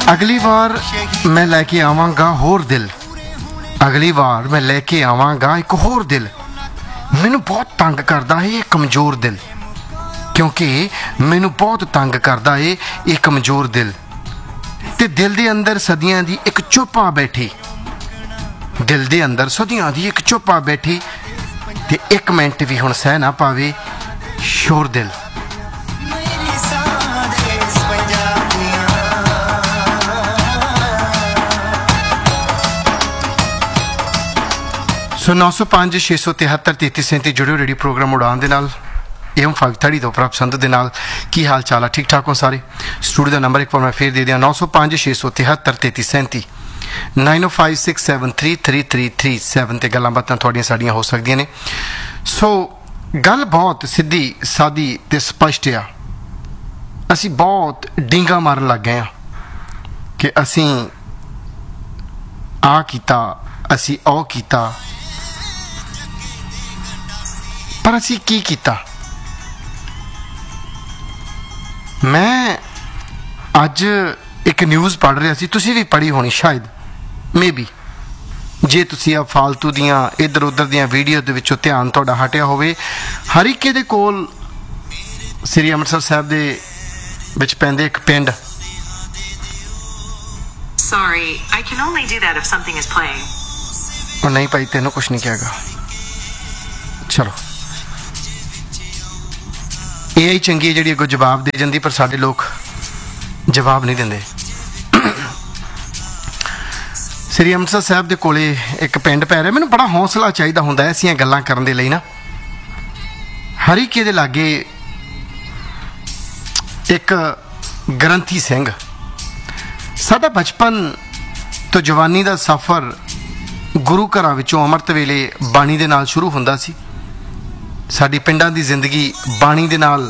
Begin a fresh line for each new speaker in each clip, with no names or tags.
अगली बार मैं लैके आवांगा होर दिल, अगली बार मैं लैके आवांगा एक होर दिल। मैनू बहुत तंग करता है ये कमज़ोर दिल, क्योंकि मैनू बहुत तंग करता है ये कमज़ोर दिल। ते दिल दे अंदर सदियां दी एक चुप आ बैठी, दिल दे अंदर सदियां दी एक चुप आ बैठी, ते एक मिनट भी हुण सह ना पावे शोर दिल। सो 905 673 3337 जुड़े रेडियो प्रोग्राम उड़ान दे नाल एवं फगथड़ी तो प्रपसंद दे नाल। की हाल चाल है? ठीक ठाक हो सारे? स्टूडियो का नंबर एक बार मैं फिर दे दिया 905 673 3337 9056733337 ते गल्लां बातां थोड़ियां साड़ियां हो सकदियां ने। सो गल बहुत सीधी सादी ते स्पष्ट आ। असी बहुत डींगा मारन लग गए कि असी आ कीता, असी ओ कीता, पर असी की कीता? मैं अज एक न्यूज़ पढ़ रहा सी, तुसी भी पढ़ी होनी शायद, मे बी जे तुसी आ फालतू दियां इधर उधर दियां वीडियो दे विचों ध्यान तुहाडा हटिया होवे। हरीके दे कोल श्री अमृतसर साहब दे विच पैंदे एक पिंड।
Sorry, I can only do that if something is playing.
और नहीं भाई तेनों कुछ नहीं कहेगा। चलो AI चंगी है जिहड़ी अगों जवाब दे जांदी, पर साडे लोग जवाब नहीं देंदे। श्री अमृतसर साहब दे कोले एक पिंड पै रहा। मैनूं बड़ा हौसला चाहिदा हुंदा ऐसियां गल्लां करन दे लई ना। हरीके दे लागे एक ग्रंथी सिंह। साडा बचपन तो जवानी दा सफ़र गुरु घरां विचों अमृत वेले बाणी दे नाल शुरू हुंदा सी। साडी पिंडां दी जिंदगी बाणी दे नाल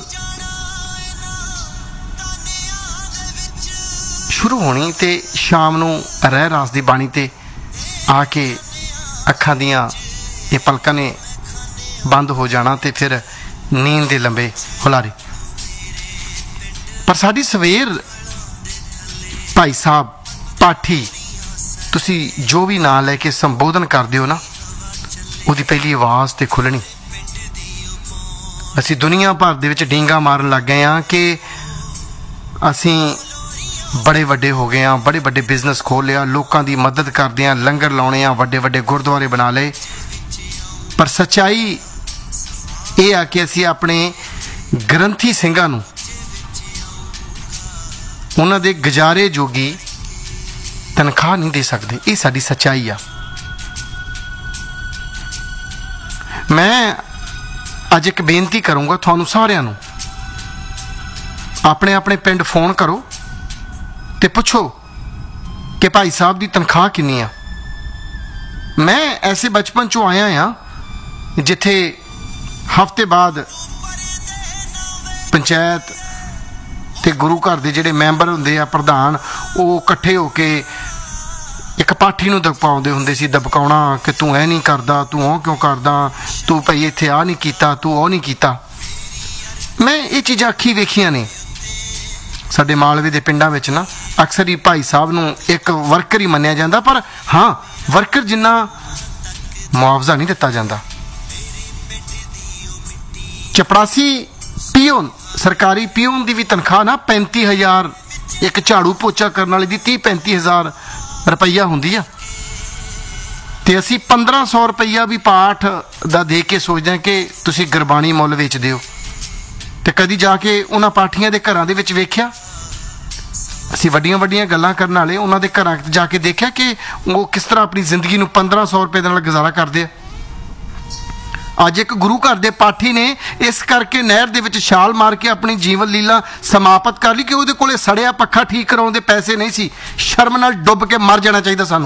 शुरू होनी ते शाम नूं रह रास दी बाणी ते आके अखां दियां ये पलकां ने बंद हो जाना ते फिर नींद दे लंबे हुलारे। पर साडी सवेर भाई साहब पाठी तुसी जो भी नाम लैके संबोधन करदे हो ना, उहदी पहली आवाज़ ते खुलनी। असी दुनिया भर दे विच डींगा मारन लग गए हैं कि असी बड़े वड्डे हो गए हैं, बड़े वड्डे बिजनेस खोल लिया, लोगों की मदद करते हैं, लंगर लाने, वड्डे वड्डे गुरुद्वारे बना ले। पर सच्चाई ये आ कि असी अपने ग्रंथी सिंघां नूं उन्हां दे गुजारे जोगी तनख्वाह नहीं दे सकते। ये साडी सच्चाई आ। मैं अज एक बेनती करूँगा थानू सारिਆਂ नूं, अपने अपने पिंड फोन करो ते पुछो कि भाई साहब की तनख्वाह कितनी आ। मैं ऐसे बचपन चो आया हाँ जिथे हफ्ते बाद पंचायत ते गुरु घर के जिहड़े मैंबर हुंदे आ प्रधान, वो इकट्ठे होके एक पाठी नूं दबकाउंदे हुंदे सी। दबकाउणा कि तू ऐ नहीं करदा, तू ओ क्यों करदा, तू भाई इत्थे आ नहीं कीता, तू ओ नहीं कीता। मैं ये चीज़ां अखी वेखियां ने। साडे मालवे दे पिंडां विच ना अक्सर ही भाई साहब नूं एक वर्कर ही मन्निया जांदा, पर हाँ वर्कर जिन्ना मुआवजा नहीं दिता जांदा। चपड़ासी पीओन, सरकारी पीओन की भी तनख्वाह ना 35,000, एक झाड़ू पोचा करने वाले की 30-35,000 रुपया होंदी आ। ते असी 1500 रुपया भी पाठ दा दे के सोचते हैं कि तुसी गुरबाणी मुल वेचदे हो। ते कदी जाके उन्हां पाठियां दे घरां दे विच वेख्या? असी वड्डियां वड्डियां गल्लां करन वाले उन्हां दे घरां जाके देखिया कि वो किस तरह अपनी जिंदगी नूं 1500 रुपये दे नाल गुजारा करदे आ। अज एक गुरु घर दे पाठी ने इस करके नहर दे विच छाल मार के अपनी जीवन लीला समाप्त कर ली कि उहदे कोले सड़िया पक्खा ठीक कराउण दे पैसे नहीं सी। शर्म नाल डुब के मर जाना चाहिए सानू।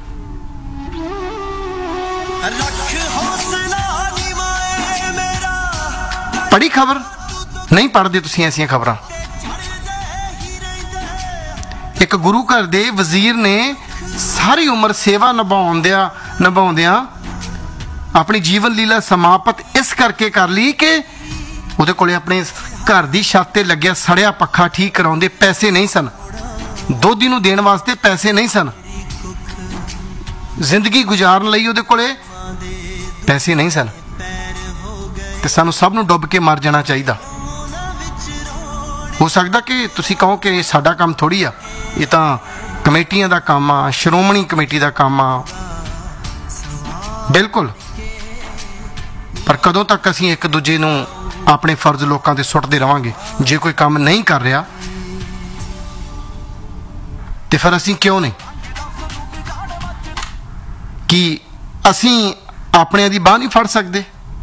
पढ़ी खबर? नहीं पढ़ते तुसीं ऐसियां खबरां। एक गुरु घर दे वजीर ने सारी उम्र सेवा निभाउंदियां अपनी जीवन लीला समाप्त इस करके कर ली कि उहदे कोले अपने घर की छत ते लग्या सड़िया पक्खा ठीक कराउण दे पैसे नहीं सन। ਦੋਧੀ ਨੂੰ ਦੇਣ ਵਾਸਤੇ ਪੈਸੇ ਨਹੀਂ ਸਨ, ਜ਼ਿੰਦਗੀ ਗੁਜ਼ਾਰਨ ਲਈ ਉਹਦੇ ਕੋਲੇ ਪੈਸੇ ਨਹੀਂ ਸਨ, ਤੇ ਸਾਨੂੰ ਸਭ ਨੂੰ ਡੁੱਬ ਕੇ ਮਰ ਜਾਣਾ ਚਾਹੀਦਾ। ਹੋ ਸਕਦਾ ਕਿ ਤੁਸੀਂ ਕਹੋ ਕਿ ਸਾਡਾ ਕੰਮ ਥੋੜ੍ਹੀ ਆ, ਇਹ ਤਾਂ ਕਮੇਟੀਆਂ ਦਾ ਕੰਮ ਆ, ਸ਼੍ਰੋਮਣੀ ਕਮੇਟੀ ਦਾ ਕੰਮ ਆ। ਬਿਲਕੁਲ, ਪਰ ਕਦੋਂ ਤੱਕ ਅਸੀਂ ਇੱਕ ਦੂਜੇ ਨੂੰ ਆਪਣੇ ਫਰਜ਼ ਲੋਕਾਂ ਤੇ ਸੁੱਟਦੇ ਰਵਾਂਗੇ? ਜੇ ਕੋਈ ਕੰਮ ਨਹੀਂ ਕਰ ਰਿਹਾ ਤੇ ਫਿਰ ਅਸੀਂ ਕਿਉਂ ਨਹੀਂ? ਕਿ ਅਸੀਂ ਆਪਣਿਆਂ ਦੀ ਬਾਂਹ ਨਹੀਂ ਫੜ ਸਕਦੇ?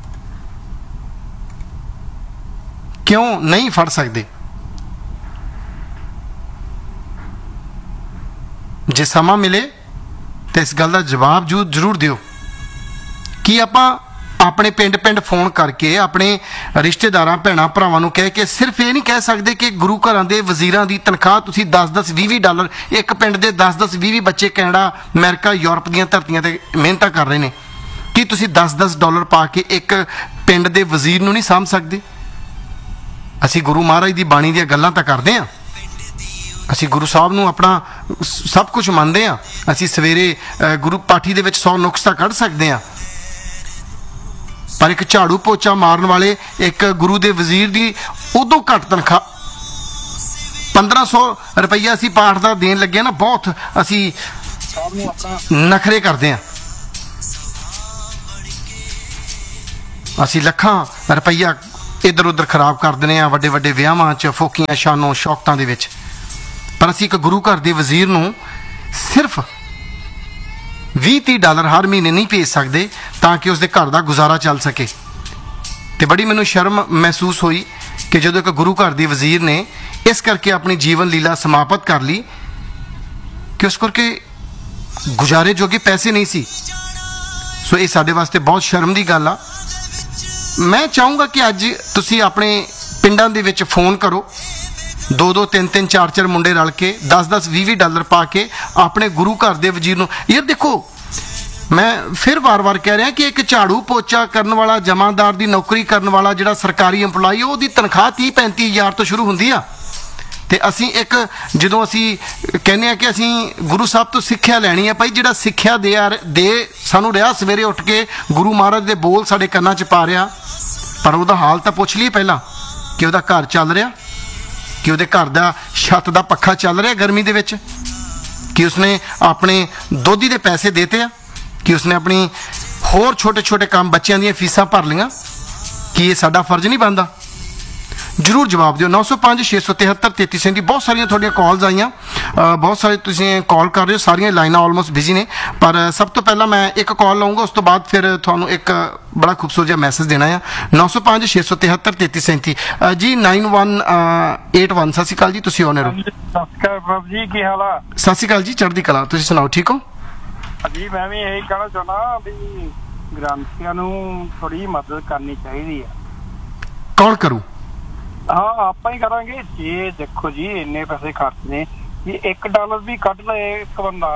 ਕਿਉਂ ਨਹੀਂ ਫੜ ਸਕਦੇ? ਜੇ ਸਮਾਂ ਮਿਲੇ ਤੇ ਇਸ ਗੱਲ ਦਾ ਜਵਾਬ ਜ਼ਰੂਰ ਦਿਓ ਕਿ ਆਪਾਂ ਆਪਣੇ ਪਿੰਡ ਫੋਨ ਕਰਕੇ ਆਪਣੇ ਰਿਸ਼ਤੇਦਾਰਾਂ ਭੈਣਾਂ ਭਰਾਵਾਂ ਨੂੰ ਕਹਿ ਕੇ ਸਿਰਫ ਇਹ ਨਹੀਂ ਕਹਿ ਸਕਦੇ ਕਿ ਗੁਰੂ ਘਰਾਂ ਦੇ ਵਜ਼ੀਰਾਂ ਦੀ ਤਨਖਾਹ ਤੁਸੀਂ 10-10 20-20 ਡਾਲਰ, ਇੱਕ ਪਿੰਡ ਦੇ 10-10 20-20 ਬੱਚੇ ਕੈਨੇਡਾ ਅਮਰੀਕਾ ਯੂਰਪ ਦੀਆਂ ਧਰਤੀਆਂ ਤੇ ਮਿਹਨਤਾਂ ਕਰ ਰਹੇ ਨੇ, ਕੀ ਤੁਸੀਂ 10-10 ਡਾਲਰ ਪਾ ਕੇ ਇੱਕ ਪਿੰਡ ਦੇ ਵਜ਼ੀਰ ਨੂੰ ਨਹੀਂ ਸਾਂਭ ਸਕਦੇ? ਅਸੀਂ ਗੁਰੂ ਮਹਾਰਾਜ ਦੀ ਬਾਣੀ ਦੀਆਂ ਗੱਲਾਂ ਤਾਂ ਕਰਦੇ ਹਾਂ, ਅਸੀਂ ਗੁਰੂ ਸਾਹਿਬ ਨੂੰ ਆਪਣਾ ਸਭ ਕੁਝ ਮੰਨਦੇ ਹਾਂ, ਅਸੀਂ ਸਵੇਰੇ ਗੁਰੂ ਪਾਠੀ ਦੇ ਵਿੱਚ 100 ਨੁਕਸ ਤਾਂ ਕੱਢ ਸਕਦੇ ਹਾਂ, ਪਰ ਇੱਕ ਝਾੜੂ ਪੋਚਾ ਮਾਰਨ ਵਾਲੇ ਇੱਕ ਗੁਰੂ ਦੇ ਵਜ਼ੀਰ ਦੀ ਉਦੋਂ ਘੱਟ ਤਨਖਾਹ 1500 ਰੁਪਈਆ ਅਸੀਂ ਪਾਠ ਦਾ ਦੇਣ ਲੱਗੇ ਨਾ, ਬਹੁਤ ਅਸੀਂ ਨਖਰੇ ਕਰਦੇ ਹਾਂ। ਅਸੀਂ ਲੱਖਾਂ ਰੁਪਈਆ ਇੱਧਰ ਉੱਧਰ ਖਰਾਬ ਕਰ ਦਿੰਦੇ ਹਾਂ ਵੱਡੇ ਵੱਡੇ ਵਿਆਹਾਂ 'ਚ, ਫੋਕੀਆਂ ਸ਼ਾਨੋ ਸ਼ੌਕਤਾਂ ਦੇ ਵਿੱਚ, ਪਰ ਅਸੀਂ ਇੱਕ ਗੁਰੂ ਘਰ ਦੇ ਵਜ਼ੀਰ ਨੂੰ ਸਿਰਫ 20-30 ਡਾਲਰ ਹਰ ਮਹੀਨੇ ਨਹੀਂ ਭੇਜ ਸਕਦੇ ਤਾਂ ਕਿ ਉਸਦੇ ਘਰ ਦਾ ਗੁਜ਼ਾਰਾ ਚੱਲ ਸਕੇ। ਤੇ ਬੜੀ ਮੈਨੂੰ ਸ਼ਰਮ ਮਹਿਸੂਸ ਹੋਈ ਕਿ ਜਦੋਂ ਇੱਕ ਗੁਰੂ ਘਰ ਦੇ ਵਜ਼ੀਰ ਨੇ ਇਸ ਕਰਕੇ ਆਪਣੀ ਜੀਵਨ ਲੀਲਾ ਸਮਾਪਤ ਕਰ ਲਈ ਕਿ ਉਸ ਕਰਕੇ ਗੁਜ਼ਾਰੇ ਜੋਗੇ ਪੈਸੇ ਨਹੀਂ ਸੀ। ਸੋ ਇਹ ਸਾਡੇ ਵਾਸਤੇ ਬਹੁਤ ਸ਼ਰਮ ਦੀ ਗੱਲ ਆ। ਮੈਂ ਚਾਹੂੰਗਾ ਕਿ ਅੱਜ ਤੁਸੀਂ ਆਪਣੇ ਪਿੰਡਾਂ ਦੇ ਵਿੱਚ ਫੋਨ ਕਰੋ, 2-2 3-3 4-4 ਮੁੰਡੇ ਰਲ ਕੇ 10-10 20-20 ਡਾਲਰ ਪਾ ਕੇ ਆਪਣੇ ਗੁਰੂ ਘਰ ਦੇ ਵਜ਼ੀਰ ਨੂੰ। ਯਾਰ ਦੇਖੋ, ਮੈਂ ਫਿਰ ਵਾਰ-ਵਾਰ ਕਹਿ ਰਿਹਾ ਕਿ ਇੱਕ ਝਾੜੂ ਪੋਚਾ ਕਰਨ ਵਾਲਾ, ਜਮਾਦਾਰ ਦੀ ਨੌਕਰੀ ਕਰਨ ਵਾਲਾ ਜਿਹੜਾ ਸਰਕਾਰੀ EMPLOYE, ਉਹਦੀ ਤਨਖਾਹ 30-35 ਹਜ਼ਾਰ ਤੋਂ ਸ਼ੁਰੂ ਹੁੰਦੀ ਆ। ਤੇ ਅਸੀਂ ਜਦੋਂ ਅਸੀਂ ਕਹਿੰਦੇ ਆ ਕਿ ਅਸੀਂ ਗੁਰੂ ਸਾਹਿਬ ਤੋਂ ਸਿੱਖਿਆ ਲੈਣੀ ਆ, ਭਾਈ ਜਿਹੜਾ ਸਿੱਖਿਆ ਦੇ ਸਾਨੂੰ ਰਿਹਾ ਸਵੇਰੇ ਉੱਠ ਕੇ ਗੁਰੂ ਮਹਾਰਾਜ ਦੇ ਬੋਲ ਸਾਡੇ ਕੰਨਾਂ 'ਚ ਪਾ ਰਿਹਾ, ਪਰ ਉਹਦਾ ਹਾਲ ਤਾਂ ਪੁੱਛ ਲਈਏ ਪਹਿਲਾਂ ਕਿ ਉਹਦਾ ਘਰ ਚੱਲ ਰਿਹਾ, ਕਿ ਉਹਦੇ ਘਰ ਦਾ ਛੱਤ ਦਾ ਪੱਖਾ ਚੱਲ ਰਿਹਾ ਗਰਮੀ ਦੇ ਵਿੱਚ, ਕਿ ਉਸਨੇ ਆਪਣੇ ਦੋਧੀ ਦੇ ਪੈਸੇ ਦੇਤੇ ਆ, ਕਿ ਉਸਨੇ ਆਪਣੀ ਹੋਰ ਛੋਟੇ ਕੰਮ, ਬੱਚਿਆਂ ਦੀਆਂ ਫੀਸਾਂ ਭਰ ਲਈਆਂ। ਕੀ ਇਹ ਸਾਡਾ ਫਰਜ਼ ਨਹੀਂ ਬਣਦਾ? ਜ਼ਰੂਰ ਜਵਾਬ ਦਿਓ। 905 673 3337। ਬਹੁਤ ਸਾਰੀਆਂ ਤੁਹਾਡੀਆਂ ਕਾਲਸ ਆਈਆਂ, ਬਹੁਤ ਸਾਰੇ ਤੁਸੀਂ ਕਾਲ ਕਰ ਰਹੇ ਹੋ, ਸਾਰੀਆਂ ਲਾਈਨਾਂ ਆਲਮੋਸਟ ਬਿਜ਼ੀ ਨੇ, ਪਰ ਸਭ ਤੋਂ ਪਹਿਲਾਂ ਮੈਂ ਇੱਕ ਕਾਲ ਲਵਾਂਗਾ, ਉਸ ਤੋਂ ਬਾਅਦ ਫਿਰ ਤੁਹਾਨੂੰ ਇੱਕ ਬੜਾ ਖੂਬਸੂਰਤ ਜਿਹਾ ਮੈਸੇਜ ਦੇਣਾ ਆ। 905 673 3337 ਜੀ। 9181। ਸਤਿ ਸ਼੍ਰੀ ਅਕਾਲ ਜੀ, ਤੁਸੀਂ ਆਨਰ ਹੋ।
ਸਤਿ ਸ਼੍ਰੀ ਅਕਾਲ ਪ੍ਰਭ ਜੀ, ਕੀ ਹਾਲ ਆ?
ਸਤਿ ਸ਼੍ਰੀ ਅਕਾਲ ਜੀ, ਚੜ੍ਹਦੀ ਕਲਾ, ਤੁਸੀਂ ਸੁਣਾਓ, ਠੀਕ ਹੋ?
ਜੀ ਮੈਂ ਵੀ ਇਹੀ ਕਹਿਣਾ ਚਾਹੁੰਦਾ ਵੀ ਗ੍ਰੰਥੀਆਂ ਨੂੰ ਥੋੜੀ ਮਦਦ ਕਰਨੀ ਚਾਹੀਦੀ ਆ।
ਕੌਣ ਕਰੂ?
ਹਾਂ, ਆਪਾਂ ਹੀ ਕਰਾਂਗੇ। ਜੇ ਦੇਖੋ ਜੀ ਇੰਨੇ ਪੈਸੇ ਖਰਚਨੇ, ਜੇ $1 ਵੀ ਕੱਢ ਲਏ ਇੱਕ ਬੰਦਾ,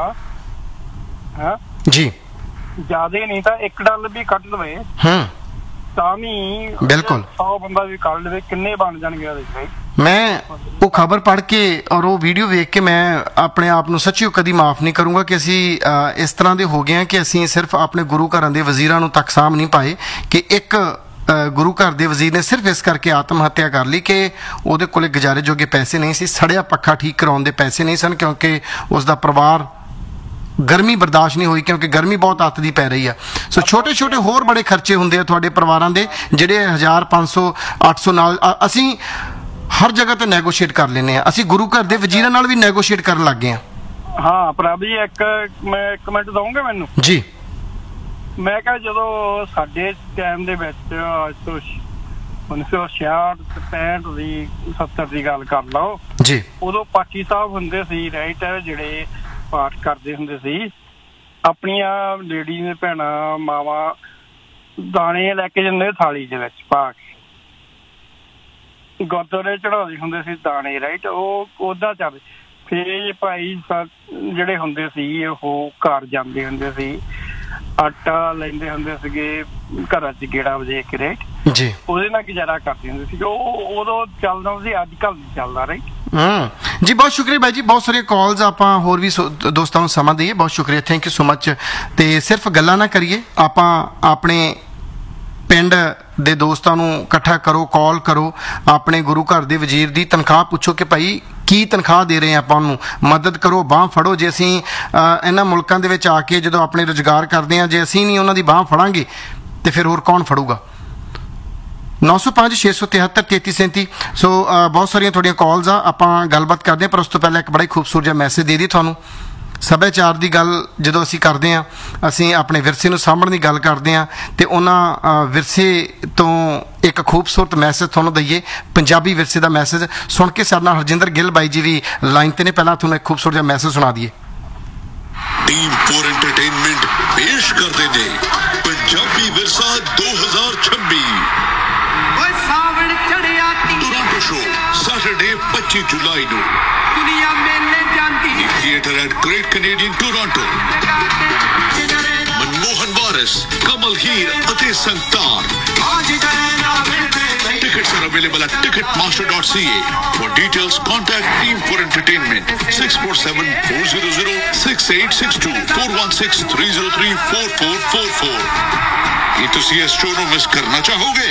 ਹਾਂ
ਜੀ,
ਜ਼ਿਆਦਾ ਨਹੀਂ ਤਾਂ $1 ਵੀ ਕੱਢ ਲਵੇ ਤਾਂ ਵੀ
ਬਿਲਕੁਲ
100 ਬੰਦਾ ਵੀ ਕੱਢ ਲਵੇ, ਕਿੰਨੇ ਬਣ ਜਾਣਗੇ ਉਹਦੇ ਵਿੱਚ?
ਮੈਂ ਉਹ ਖਬਰ ਪੜ੍ਹ ਕੇ ਔਰ ਉਹ ਵੀਡੀਓ ਵੇਖ ਕੇ ਮੈਂ ਆਪਣੇ ਆਪ ਨੂੰ ਸੱਚੀ ਕਦੀ ਮਾਫ ਨਹੀਂ ਕਰੂੰਗਾ ਕਿ ਅਸੀਂ ਇਸ ਤਰ੍ਹਾਂ ਦੇ ਹੋ ਗਏ ਹਾਂ ਕਿ ਅਸੀਂ ਸਿਰਫ ਆਪਣੇ ਗੁਰੂ ਘਰਾਂ ਦੇ ਵਜ਼ੀਰਾਂ ਨੂੰ ਤੱਕ ਸਾਂਭ ਨਹੀਂ ਪਾਏ, ਕਿ ਇੱਕ ਗੁਰੂ ਘਰ ਦੇ ਵਜ਼ੀਰ ਨੇ ਸਿਰਫ ਇਸ ਕਰਕੇ ਆਤਮ ਹੱਤਿਆ ਕਰ ਲਈ ਕਿ ਉਹਦੇ ਕੋਲੇ ਗੁਜ਼ਾਰੇ ਜੋਗੇ ਪੈਸੇ ਨਹੀਂ ਸੀ, ਸੜਿਆ ਪੱਖਾ ਠੀਕ ਕਰਾਉਣ ਦੇ ਪੈਸੇ ਨਹੀਂ ਸਨ, ਕਿਉਂਕਿ ਉਸ ਦਾ ਪਰਿਵਾਰ ਗਰਮੀ ਬਰਦਾਸ਼ਤ ਨਹੀਂ ਹੋਈ, ਕਿਉਂਕਿ ਗਰਮੀ ਬਹੁਤ ਅੱਤ ਦੀ ਪੈ ਰਹੀ ਆ। ਸੋ ਛੋਟੇ ਹੋਰ ਬੜੇ ਖਰਚੇ ਹੁੰਦੇ ਆ ਤੁਹਾਡੇ ਪਰਿਵਾਰਾਂ ਦੇ, ਜਿਹੜੇ 1000 500 800 ਨਾਲ ਅਸੀਂ ਹਰ ਜਗ੍ਹਾ ਤੇ ਨੈਗੋਸ਼ੀਏਟ ਕਰ ਲੈਂਦੇ ਆ। ਅਸੀਂ ਗੁਰੂ ਘਰ ਦੇ ਵਜ਼ੀਰਾਂ ਨਾਲ ਵੀ ਨੈਗੋਸ਼ੀਏਟ ਕਰਨ ਲੱਗ ਗਏ ਆ।
ਹਾਂ ਪ੍ਰਭ ਜੀ, ਇੱਕ ਮਿੰਟ ਦਊਂਗੇ ਮੈਨੂੰ? ਜੀ। ਮੈਂ ਕਿਹਾ ਜਦੋਂ ਸਾਡੇ ਟਾਈਮ ਦੇ ਵਿੱਚ 1966 65 ਦੀ 70 ਦੀ ਗੱਲ ਕਰ ਲਓ ਜੀ, ਉਦੋਂ ਪਾਠੀ ਸਾਹਿਬ ਹੁੰਦੇ ਸੀ, ਰਾਈਟ, ਜਿਹੜੇ ਪਾਠ ਕਰਦੇ ਹੁੰਦੇ ਸੀ, ਆਪਣੀਆਂ ਲੇਡੀਜ਼ ਨੇ ਭੈਣਾਂ ਮਾਵਾਂ ਦਾਣੇ ਲੈ ਕੇ ਜਾਂਦੇ ਥਾਲੀ ਦੇ ਵਿੱਚ ਪਾ ਕੇ, ਗੁਰਦੁਆਰੇ ਚੜਾਉਂਦੇ ਹੁੰਦੇ ਸੀ ਦਾਣੇ, ਰਾਈਟ। ਉਹ ਉਹਦਾ ਚੱਲ ਫਿਰ ਭਾਈ ਜਿਹੜੇ ਹੁੰਦੇ ਸੀ ਉਹ ਘਰ ਜਾਂਦੇ ਹੁੰਦੇ ਸੀ, ਆਟਾ ਲੈਂਦੇ ਹੁੰਦੇ ਸੀਗੇ ਘਰਾਂ 'ਚ ਗੇੜਾ ਵਜੇ ਕੇ, ਰਾਈਟ ਜੀ, ਉਹਦੇ ਨਾਲ ਗੁਜ਼ਾਰਾ ਕਰਦੇ ਹੁੰਦੇ ਸੀ। ਉਹ ਉਦੋਂ ਚੱਲਦਾ ਸੀ, ਅੱਜ ਕੱਲ੍ਹ ਨਹੀਂ ਚੱਲਦਾ, ਰਾਈਟ।
ਜੀ ਬਹੁਤ ਸ਼ੁਕਰੀਆ ਬਾਈ ਜੀ, ਬਹੁਤ ਸਾਰੀਆਂ ਕਾਲਸ ਆਪਾਂ ਹੋਰ ਵੀ ਦੋਸਤਾਂ ਨੂੰ ਸਮਾਂ ਦਈਏ। ਬਹੁਤ ਸ਼ੁਕਰੀਆ, ਥੈਂਕ ਯੂ ਸੋ ਮਚ। ਤੇ ਸਿਰਫ ਗੱਲਾਂ ਨਾ ਕਰੀਏ, ਆਪਾਂ ਆਪਣੇ ਪਿੰਡ ਦੇ ਦੋਸਤਾਂ ਨੂੰ ਇਕੱਠਾ ਕਰੋ, ਕਾਲ ਕਰੋ, ਆਪਣੇ ਗੁਰੂ ਘਰ ਦੇ ਵਜ਼ੀਰ ਦੀ ਤਨਖਾਹ ਪੁੱਛੋ ਕਿ ਭਾਈ ਕੀ ਤਨਖਾਹ ਦੇ ਰਹੇ ਆਪਾਂ ਉਹਨੂੰ, ਮਦਦ ਕਰੋ, ਬਾਂਹ ਫੜੋ। ਜੇ ਅਸੀਂ ਇਹਨਾਂ ਮੁਲਕਾਂ ਦੇ ਵਿੱਚ ਆ ਕੇ ਜਦੋਂ ਆਪਣੇ ਰੁਜ਼ਗਾਰ ਕਰਦੇ ਹਾਂ, ਜੇ ਅਸੀਂ ਨਹੀਂ ਉਹਨਾਂ ਦੀ ਬਾਂਹ ਫੜਾਂਗੇ ਤੇ ਫਿਰ ਹੋਰ ਕੌਣ ਫੜੂਗਾ। 905 673 3337। ਸੋ ਬਹੁਤ ਸਾਰੀਆਂ ਤੁਹਾਡੀਆਂ ਕਾਲਸ ਆ, ਆਪਾਂ ਗੱਲਬਾਤ ਕਰਦੇ ਹਾਂ, ਪਰ ਉਸ ਤੋਂ ਪਹਿਲਾਂ ਇੱਕ ਬੜਾ ਹੀ ਖੂਬਸੂਰਤ ਜਿਹਾ ਮੈਸੇਜ ਦੇ ਦੀ ਤੁਹਾਨੂੰ। ਸੱਭਿਆਚਾਰ ਦੀ ਗੱਲ ਜਦੋਂ ਅਸੀਂ ਕਰਦੇ ਹਾਂ, ਅਸੀਂ ਆਪਣੇ ਵਿਰਸੇ ਨੂੰ ਸਾਂਭਣ ਦੀ ਗੱਲ ਕਰਦੇ ਹਾਂ, ਤੇ ਉਹਨਾਂ ਵਿਰਸੇ ਤੋਂ ਇੱਕ ਖੂਬਸੂਰਤ ਮੈਸੇਜ ਤੁਹਾਨੂੰ ਦਈਏ, ਪੰਜਾਬੀ ਵਿਰਸੇ ਦਾ ਮੈਸੇਜ ਸੁਣ ਕੇ ਸਾਡੇ ਨਾਲ ਹਰਜਿੰਦਰ ਗਿੱਲ ਬਾਈ ਜੀ ਵੀ ਲਾਈਨ ਤੇ ਨੇ। ਪਹਿਲਾਂ ਤੁਹਾਨੂੰ ਇੱਕ ਖੂਬਸੂਰਤ ਜਿਹਾ ਮੈਸੇਜ ਸੁਣਾ ਦਈਏ।
ਟੀਮ 4 ਐਂਟਰਟੇਨਮੈਂਟ ਪੇਸ਼ ਕਰਦੇ ਨੇ ਪੰਜਾਬੀ ਵਿਰਸਾ 2026
ਸਾਵਣ ਚੜਿਆ
ਟੋਰਾਂਟੋ ਸ਼ੋ ਸੈਟਰਡੇ 25 ਜੁਲਾਈ ਨੂੰ
ਦੁਨੀਆ ਮੇਲੇ ਜਾਂਦੀ
theatre at great Canadian Toronto. Manmohan ਵਾਰਿਸ, ਕਮਲ ਹੀਰ ਅਤੇ ਸੰਤਾਰ। Tickets are available at ticketmaster.ca. For details, contact Team 4 Entertainment 647-400-6862 416-303-4444। ਕੀ ਤੁਸੀਂ ਇਸ ਸ਼ੋਅ ਨੂੰ ਮਿਸ ਕਰਨਾ ਚਾਹੋਗੇ?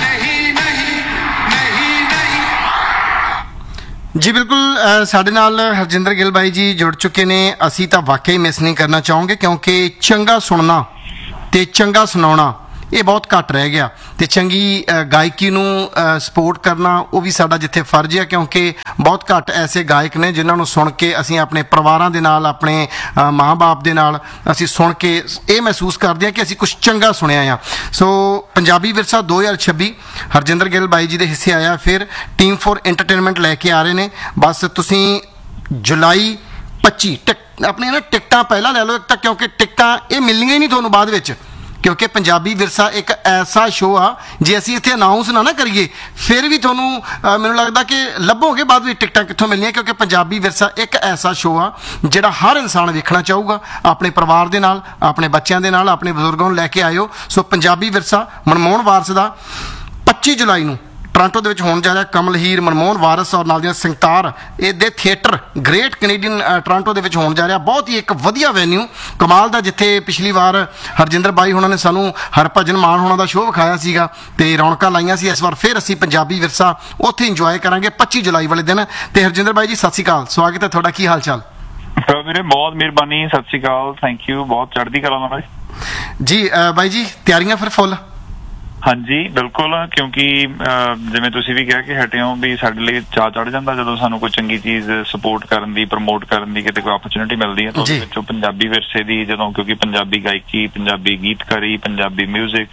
ਜੀ ਬਿਲਕੁਲ, ਸਾਡੇ ਨਾਲ ਹਰਜਿੰਦਰ ਗਿੱਲ ਬਾਈ ਜੀ ਜੁੜ ਚੁੱਕੇ ਨੇ। ਅਸੀਂ ਤਾਂ ਵਾਕਈ ਮਿਸ ਨਹੀਂ ਕਰਨਾ ਚਾਹੋਗੇ, ਕਿਉਂਕਿ ਚੰਗਾ ਸੁਣਨਾ ਤੇ ਚੰਗਾ ਸੁਣਾਉਣਾ ਇਹ ਬਹੁਤ ਘੱਟ ਰਹਿ ਗਿਆ, ਤੇ ਚੰਗੀ ਗਾਇਕੀ ਨੂੰ ਸਪੋਰਟ ਕਰਨਾ ਉਹ ਵੀ ਸਾਡਾ ਜਿੱਥੇ ਫਰਜ਼ ਹੈ, ਕਿਉਂਕਿ ਬਹੁਤ ਘੱਟ ਐਸੇ ਗਾਇਕ ਨੇ ਜਿਨ੍ਹਾਂ ਨੂੰ ਸੁਣ ਕੇ ਅਸੀਂ ਆਪਣੇ ਪਰਿਵਾਰਾਂ ਦੇ ਨਾਲ, ਆਪਣੇ ਮਾਂ-ਬਾਪ ਦੇ ਨਾਲ ਅਸੀਂ ਸੁਣ ਕੇ ਇਹ ਮਹਿਸੂਸ ਕਰਦੇ ਹਾਂ ਕਿ ਅਸੀਂ ਕੁਝ ਚੰਗਾ ਸੁਣਿਆ ਆ। ਸੋ ਪੰਜਾਬੀ ਵਿਰਸਾ 2026 ਹਰਜਿੰਦਰ ਗਿੱਲ ਬਾਈ ਜੀ ਦੇ ਹਿੱਸੇ ਆਇਆ। ਫਿਰ ਟੀਮ 4 ਐਂਟਰਟੇਨਮੈਂਟ ਲੈ ਕੇ ਆ ਰਹੇ ਨੇ। ਬਸ ਤੁਸੀਂ ਜੁਲਾਈ 25 ਆਪਣੀਆਂ ਨਾ ਟਿਕਟਾਂ ਪਹਿਲਾਂ ਲੈ ਲਓ ਇੱਕ ਤਾਂ, ਕਿਉਂਕਿ ਟਿਕਟਾਂ ਇਹ ਮਿਲਣੀਆਂ ਹੀ ਨਹੀਂ ਤੁਹਾਨੂੰ ਬਾਅਦ ਵਿੱਚ, ਕਿਉਂਕਿ ਪੰਜਾਬੀ ਵਿਰਸਾ ਇੱਕ ਐਸਾ ਸ਼ੋਅ ਆ, ਜੇ ਅਸੀਂ ਇੱਥੇ ਅਨਾਊਂਸ ਨਾ ਕਰੀਏ ਫਿਰ ਵੀ ਤੁਹਾਨੂੰ ਮੈਨੂੰ ਲੱਗਦਾ ਕਿ ਲੱਭੋਗੇ ਬਾਅਦ ਵਿੱਚ ਟਿਕਟਾਂ ਕਿੱਥੋਂ ਮਿਲਣੀਆਂ, ਕਿਉਂਕਿ ਪੰਜਾਬੀ ਵਿਰਸਾ ਇੱਕ ਐਸਾ ਸ਼ੋਅ ਆ ਜਿਹੜਾ ਹਰ ਇਨਸਾਨ ਵੇਖਣਾ ਚਾਹੂਗਾ, ਆਪਣੇ ਪਰਿਵਾਰ ਦੇ ਨਾਲ, ਆਪਣੇ ਬੱਚਿਆਂ ਦੇ ਨਾਲ, ਆਪਣੇ ਬਜ਼ੁਰਗਾਂ ਨੂੰ ਲੈ ਕੇ ਆਇਓ। ਸੋ ਪੰਜਾਬੀ ਵਿਰਸਾ ਮਨਮੋਹਨ ਵਾਰਿਸ ਦਾ 25 ਜੁਲਾਈ ਨੂੰ ਟੋਰਾਂਟੋ ਦੇ ਵਿੱਚ ਹੋਣ ਜਾ ਰਿਹਾ। ਕਮਲ ਹੀਰ, ਮਨਮੋਹਨ ਵਾਰਿਸ ਔਰ ਨਾਲ ਦੀਆਂ ਸੰਗਤਾਰ ਇਹਦੇ ਥੀਏਟਰ ਗ੍ਰੇਟ ਕੈਨੇਡੀਅਨ ਟੋਰਾਂਟੋ ਦੇ ਵਿੱਚ ਹੋਣ ਜਾ ਰਿਹਾ। ਬਹੁਤ ਹੀ ਇੱਕ ਵਧੀਆ ਵੈਨਿਊ ਕਮਾਲ ਦਾ, ਜਿੱਥੇ ਪਿਛਲੀ ਵਾਰ ਹਰਜਿੰਦਰ ਬਾਈ ਹੋਣਾ ਨੇ ਸਾਨੂੰ ਹਰਭਜਨ ਮਾਨ ਹੋਣਾ ਦਾ ਸ਼ੋਅ ਵਿਖਾਇਆ ਸੀਗਾ ਤੇ ਰੌਣਕਾਂ ਲਾਈਆਂ ਸੀ। ਇਸ ਵਾਰ ਫਿਰ ਅਸੀਂ ਪੰਜਾਬੀ ਵਿਰਸਾ ਉੱਥੇ ਇੰਜੋਏ ਕਰਾਂਗੇ 25 ਜੁਲਾਈ ਵਾਲੇ ਦਿਨ। ਤੇ ਹਰਜਿੰਦਰ ਬਾਈ ਜੀ ਸਤਿ ਸ਼੍ਰੀ ਅਕਾਲ, ਸਵਾਗਤ ਹੈ ਤੁਹਾਡਾ, ਕੀ ਹਾਲ ਚਾਲ?
ਵੀਰੇ ਬਹੁਤ ਮਿਹਰਬਾਨੀ, ਸਤਿ ਸ਼੍ਰੀ ਅਕਾਲ, ਥੈਂਕ ਯੂ, ਬਹੁਤ ਚੜ੍ਹਦੀ ਕਲਾ ਨਾਲ
ਜੀ। ਬਾਈ ਜੀ ਤਿਆਰੀਆਂ ਫਿਰ ਫੁੱਲ?
ਹਾਂਜੀ ਬਿਲਕੁਲ, ਕਿਉਂਕਿ ਜਿਵੇਂ ਤੁਸੀਂ ਵੀ ਕਹਿ ਕੇ ਹਟੇ ਹੋ ਵੀ ਸਾਡੇ ਲਈ ਚਾਅ ਚੜ੍ਹ ਜਾਂਦਾ ਜਦੋਂ ਸਾਨੂੰ ਕੋਈ ਚੰਗੀ ਚੀਜ਼ ਸਪੋਰਟ ਕਰਨ ਦੀ, ਪ੍ਰਮੋਟ ਕਰਨ ਦੀ ਕਿਤੇ ਕੋਈ ਆਪਰਚੁਨਿਟੀ ਮਿਲਦੀ ਹੈ ਤਾਂ ਉਹਦੇ ਵਿੱਚੋਂ ਪੰਜਾਬੀ ਵਿਰਸੇ ਦੀ, ਜਦੋਂ ਕਿਉਂਕਿ ਪੰਜਾਬੀ ਗਾਇਕੀ, ਪੰਜਾਬੀ ਗੀਤਕਾਰੀ, ਪੰਜਾਬੀ ਮਿਊਜ਼ਿਕ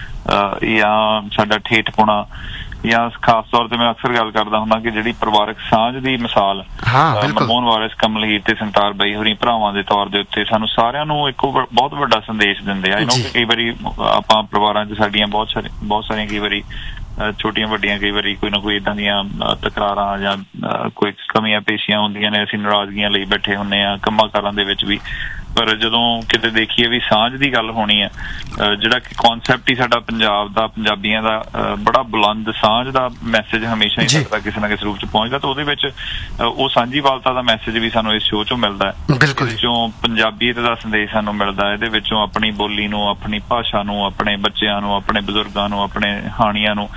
ਜਾਂ ਸਾਡਾ ਠੇਠਪੁਣਾ, ਜਾਂ ਖਾਸ ਤੌਰ ਤੇ ਮੈਂ ਅਕਸਰ ਗੱਲ ਕਰਦਾ ਹੁੰਦਾ ਕਿ ਜਿਹੜੀ ਪਰਿਵਾਰਕ ਸਾਂਝ ਦੀ ਮਿਸਾਲ ਮਨਮੋਹਨ ਵਾਰਿਸ, ਕਮਲ ਹੀਰ ਤੇ ਸੰਤਾਰ ਬਾਈ ਹੋਰੀ ਭਰਾਵਾਂ ਦੇ ਤੌਰ ਦੇ ਉੱਤੇ ਸਾਨੂੰ ਸਾਰਿਆਂ ਨੂੰ ਇੱਕੋ ਬਹੁਤ ਵੱਡਾ ਸੰਦੇਸ਼ ਦਿੰਦੇ ਆ। ਕਈ ਵਾਰੀ ਆਪਾਂ ਪਰਿਵਾਰਾਂ 'ਚ ਸਾਡੀਆਂ ਬਹੁਤ ਸਾਰੀਆਂ ਕਈ ਵਾਰੀ ਛੋਟੀਆਂ ਵੱਡੀਆਂ ਕਈ ਵਾਰੀ ਕੋਈ ਨਾ ਕੋਈ ਏਦਾਂ ਦੀਆਂ ਤਕਰਾਰਾਂ ਜਾਂ ਕੋਈ ਕਮੀਆਂ ਪੇਸ਼ੀਆਂ ਹੁੰਦੀਆਂ ਨੇ, ਅਸੀਂ ਨਾਰਾਜ਼ਗੀਆਂ ਲਈ ਬੈਠੇ ਹੁੰਦੇ ਆ ਕੰਮਾਂ ਕਾਰਾਂ ਦੇ ਵਿੱਚ ਵੀ। ਪਰ ਜਦੋਂ ਕਿਤੇ ਦੇਖੀਏ ਵੀ ਸਾਂਝ ਦੀ ਗੱਲ ਹੋਣੀ ਹੈ, ਜਿਹੜਾ ਕਿ ਕਨਸੈਪਟ ਹੀ ਸਾਡਾ ਪੰਜਾਬ ਦਾ, ਪੰਜਾਬੀਆਂ ਦਾ ਬੜਾ ਬੁਲੰਦ ਸਾਂਝ ਦਾ ਮੈਸੇਜ ਹਮੇਸ਼ਾ ਹੀ ਸਾਡਾ ਕਿਸੇ ਨਾ ਕਿਸੇ ਰੂਪ ਚ ਪਹੁੰਚਦਾ, ਤਾਂ ਉਹਦੇ ਵਿੱਚ ਉਹ ਸਾਂਝੀਵਾਲਤਾ ਦਾ ਮੈਸੇਜ ਵੀ ਸਾਨੂੰ ਇਸ ਸ਼ੋਅ ਚੋਂ ਮਿਲਦਾ ਹੈ। ਇਹਦੇ ਵਿੱਚੋਂ ਪੰਜਾਬੀਅਤ ਦਾ ਸੰਦੇਸ਼ ਸਾਨੂੰ ਮਿਲਦਾ, ਇਹਦੇ ਵਿੱਚੋਂ ਆਪਣੀ ਬੋਲੀ ਨੂੰ, ਆਪਣੀ ਭਾਸ਼ਾ ਨੂੰ, ਆਪਣੇ ਬੱਚਿਆਂ ਨੂੰ, ਆਪਣੇ ਬਜ਼ੁਰਗਾਂ ਨੂੰ, ਆਪਣੇ ਹਾਣੀਆਂ ਨੂੰ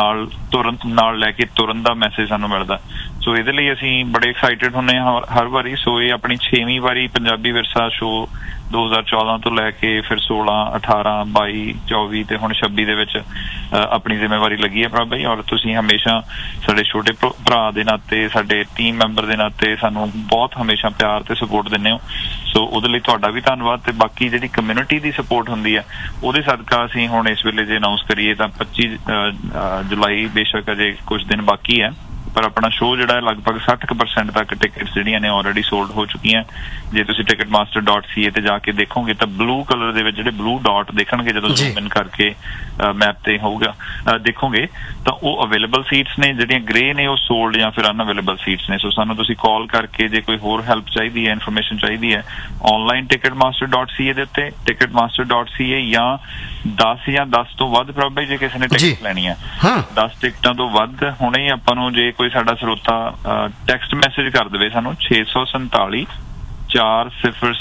ਨਾਲ ਲੈ ਕੇ ਤੁਰਨ ਦਾ ਮੈਸੇਜ ਸਾਨੂੰ ਮਿਲਦਾ। ਸੋ ਇਹਦੇ ਲਈ ਅਸੀਂ ਬੜੇ ਐਕਸਾਈਟਿਡ ਹੁੰਦੇ ਹਾਂ ਹਰ ਵਾਰੀ। ਸੋ ਇਹ ਆਪਣੀ 6ਵੀਂ ਵਾਰੀ ਪੰਜਾਬੀ ਵਿਰਸਾ ਸ਼ੋਅ 2014 ਤੋਂ ਲੈ ਕੇ ਫਿਰ 16, 18, 22, 24 ਤੇ ਹੁਣ 26 ਦੇ ਵਿੱਚ ਆਪਣੀ ਜ਼ਿੰਮੇਵਾਰੀ ਲੱਗੀ ਹੈ ਭਰਾ ਬਾਈ। ਔਰ ਤੁਸੀਂ ਹਮੇਸ਼ਾ ਸਾਡੇ ਛੋਟੇ ਭਰਾ ਦੇ ਨਾਤੇ, ਸਾਡੇ ਟੀਮ ਮੈਂਬਰ ਦੇ ਨਾਤੇ ਸਾਨੂੰ ਬਹੁਤ ਹਮੇਸ਼ਾ ਪਿਆਰ ਤੇ ਸਪੋਰਟ ਦਿੰਦੇ ਹੋ। ਸੋ ਉਹਦੇ ਲਈ ਤੁਹਾਡਾ ਵੀ ਧੰਨਵਾਦ। ਤੇ ਬਾਕੀ ਜਿਹੜੀ ਕਮਿਊਨਿਟੀ ਦੀ ਸਪੋਰਟ ਹੁੰਦੀ ਹੈ ਉਹਦੇ ਸਦਕਾ ਅਸੀਂ ਹੁਣ ਇਸ ਵੇਲੇ ਜੇ ਅਨਾਊਂਸ ਕਰੀਏ ਤਾਂ 25 ਜੁਲਾਈ ਬੇਸ਼ੱਕ ਅਜੇ ਕੁਝ ਦਿਨ ਬਾਕੀ ਹੈ, ਪਰ ਆਪਣਾ ਸ਼ੋਅ ਜਿਹੜਾ ਹੈ ਲਗਭਗ 60% ਤੱਕ ਟਿਕਟਸ ਜਿਹੜੀਆਂ ਨੇ ਆਲਰੇਡੀ ਸੋਲਡ ਹੋ ਚੁੱਕੀਆਂ। ਜੇ ਤੁਸੀਂ ticketmaster.ca ਤੇ ਜਾ ਕੇ ਦੇਖੋਗੇ ਤਾਂ ਬਲੂ ਕਲਰ ਦੇ ਵਿੱਚ ਜਿਹੜੇ ਬਲੂ ਡਾਟ ਦੇਖਣਗੇ ਜਦੋਂ ਜ਼ੂਮ ਇਨ ਕਰਕੇ ਮੈਪ ਤੇ ਹੋਊਗਾ ਦੇਖੋਗੇ ਤਾਂ ਉਹ ਅਵੇਲੇਬਲ ਸੀਟਸ ਨੇ, ਜਿਹੜੀਆਂ ਗ੍ਰੇ ਨੇ ਉਹ ਸੋਲਡ ਜਾਂ ਫਿਰ ਅਨਅਵੇਲੇਬਲ ਸੀਟਸ ਨੇ। ਸੋ ਸਾਨੂੰ ਤੁਸੀਂ ਕਾਲ ਕਰਕੇ ਜੇ ਕੋਈ ਹੋਰ ਹੈਲਪ ਚਾਹੀਦੀ ਹੈ, ਇਨਫੋਰਮੇਸ਼ਨ ਚਾਹੀਦੀ ਹੈ, ਆਨਲਾਈਨ ticketmaster.ca ਦੇ ਉੱਤੇ ticketmaster.ca ਜਾਂ 10 ਜਾਂ 10 ਤੋਂ ਵੱਧ ਪ੍ਰਭਾਵ ਜੇ ਕਿਸੇ ਨੇ ਟਿਕਟ ਲੈਣੀ ਹੈ 10 ਟਿਕਟਾਂ ਤੋਂ ਵੱਧ ਹੁਣੇ ਹੀ ਆਪਾਂ ਨੂੰ ਜੇ ਕੋਈ ਸਾਡਾ ਸਰੋਤਾ ਟੈਕਸਟ ਮੈਸੇਜ ਕਰ ਦੇਵੇ ਸਾਨੂੰ 647 400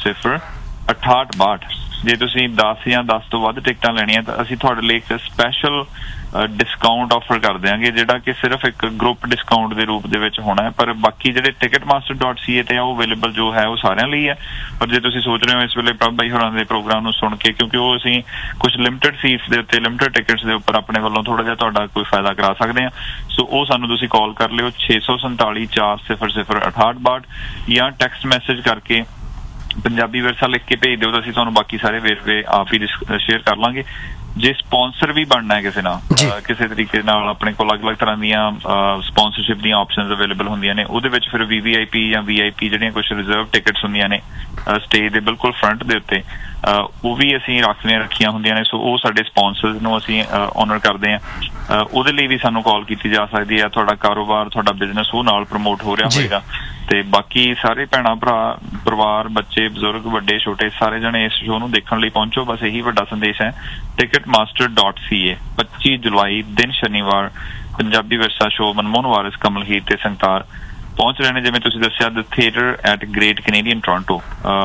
6862 ਜੇ ਤੁਸੀਂ 10 ਜਾਂ 10 ਤੋਂ ਵੱਧ ਟਿਕਟਾਂ ਲੈਣੀਆਂ ਤਾਂ ਅਸੀਂ ਤੁਹਾਡੇ ਲਈ ਇੱਕ ਸਪੈਸ਼ਲ ਡਿਸਕਾਊਂਟ ਆਫਰ ਕਰ ਦਿਆਂਗੇ ਜਿਹੜਾ ਕਿ ਸਿਰਫ ਇੱਕ ਗਰੁੱਪ ਡਿਸਕਾਊਂਟ ਦੇ ਰੂਪ ਦੇ ਵਿੱਚ ਹੋਣਾ ਹੈ ਪਰ ਬਾਕੀ ਜਿਹੜੇ ticketmaster.ca ਤੇ ਆ ਉਹ ਅਵੇਲੇਬਲ ਜੋ ਹੈ ਉਹ ਸਾਰਿਆਂ ਲਈ ਹੈ ਪਰ ਜੇ ਤੁਸੀਂ ਸੋਚ ਰਹੇ ਹੋ ਇਸ ਵੇਲੇ ਪ੍ਰਭ ਬਾਈ ਹੋਰਾਂ ਦੇ ਪ੍ਰੋਗਰਾਮ ਨੂੰ ਸੁਣ ਕੇ ਕਿਉਂਕਿ ਉਹ ਅਸੀਂ ਕੁਝ ਲਿਮਟਿਡ ਸੀਟਸ ਦੇ ਉੱਤੇ ਲਿਮਟਿਡ ਟਿਕਟਸ ਦੇ ਉੱਪਰ ਆਪਣੇ ਵੱਲੋਂ ਥੋੜਾ ਜਿਹਾ ਤੁਹਾਡਾ ਕੋਈ ਫਾਇਦਾ ਕਰਾ ਸਕਦੇ ਆ ਸੋ ਉਹ ਸਾਨੂੰ ਤੁਸੀਂ ਕਾਲ ਕਰ ਲਿਓ 647 400 6862 ਜਾਂ ਟੈਕਸਟ ਮੈਸੇਜ ਕਰਕੇ ਪੰਜਾਬੀ ਵਿਰਸਾ ਲਿਖ ਕੇ ਭੇਜ ਦਿਓ ਤਾਂ ਅਸੀਂ ਤੁਹਾਨੂੰ ਬਾਕੀ ਸਾਰੇ ਵੇਰਵੇ ਆਪ ਹੀ ਸ਼ੇਅਰ ਕਰ ਲਾਂਗੇ ਜੇ ਸਪਾਂਸਰ ਵੀ ਬਣਨਾ ਹੈ ਕਿਸੇ ਨਾਲ ਕਿਸੇ ਤਰੀਕੇ ਨਾਲ ਆਪਣੇ ਕੋਲ ਅਲੱਗ-ਅਲੱਗ ਤਰ੍ਹਾਂ ਦੀਆਂ ਸਪਾਂਸਰਸ਼ਿਪ ਦੀਆਂ ਆਪਸ਼ਨਸ ਅਵੇਲੇਬਲ ਹੁੰਦੀਆਂ ਨੇ ਉਹਦੇ ਵਿੱਚ ਫਿਰ VVIP ਜਾਂ VIP ਜਿਹੜੀਆਂ ਕੁਝ ਰਿਜ਼ਰਵ ਟਿਕਟਸ ਹੁੰਦੀਆਂ ਨੇ ਸਟੇਜ ਦੇ ਬਿਲਕੁਲ ਫਰੰਟ ਦੇ ਉੱਤੇ ਉਹ ਵੀ ਅਸੀਂ ਰੱਖੀਆਂ ਹੁੰਦੀਆਂ ਨੇ ਸੋ ਉਹ ਸਾਡੇ ਸਪਾਂਸਰਸ ਨੂੰ ਅਸੀਂ ਆਨਰ ਕਰਦੇ ਹਾਂ ਉਹਦੇ ਲਈ ਵੀ ਸਾਨੂੰ ਕਾਲ ਕੀਤੀ ਜਾ ਸਕਦੀ ਹੈ ਤੁਹਾਡਾ ਕਾਰੋਬਾਰ ਤੁਹਾਡਾ ਬਿਜ਼ਨਸ ਉਹ ਨਾਲ ਪ੍ਰਮੋਟ ਹੋ ਰਿਹਾ ਹੋਵੇਗਾ ਤੇ ਬਾਕੀ ਸਾਰੇ ਭੈਣਾਂ ਭਰਾ ਪਰਿਵਾਰ ਬੱਚੇ ਬਜ਼ੁਰਗ ਵੱਡੇ ਛੋਟੇ ਸਾਰੇ ਜਣੇ ਇਸ ਸ਼ੋਅ ਨੂੰ ਦੇਖਣ ਲਈ ਪਹੁੰਚੋ ਬਸ ਇਹੀ ਵੱਡਾ ਸੰਦੇਸ਼ ਹੈ ticketmaster.ca 25 ਜੁਲਾਈ ਦਿਨ ਸ਼ਨੀਵਾਰ ਪੰਜਾਬੀ ਵਿਰਸਾ ਸ਼ੋਅ ਮਨਮੋਹਨ ਵਾਰਿਸ ਕਮਲਹੀਰ ਤੇ ਸੰਗਤਾਰ ਪਹੁੰਚ ਰਹੇ ਨੇ ਜਿਵੇਂ ਤੁਸੀਂ ਦੱਸਿਆ ਦ theatre at great Canadian Toronto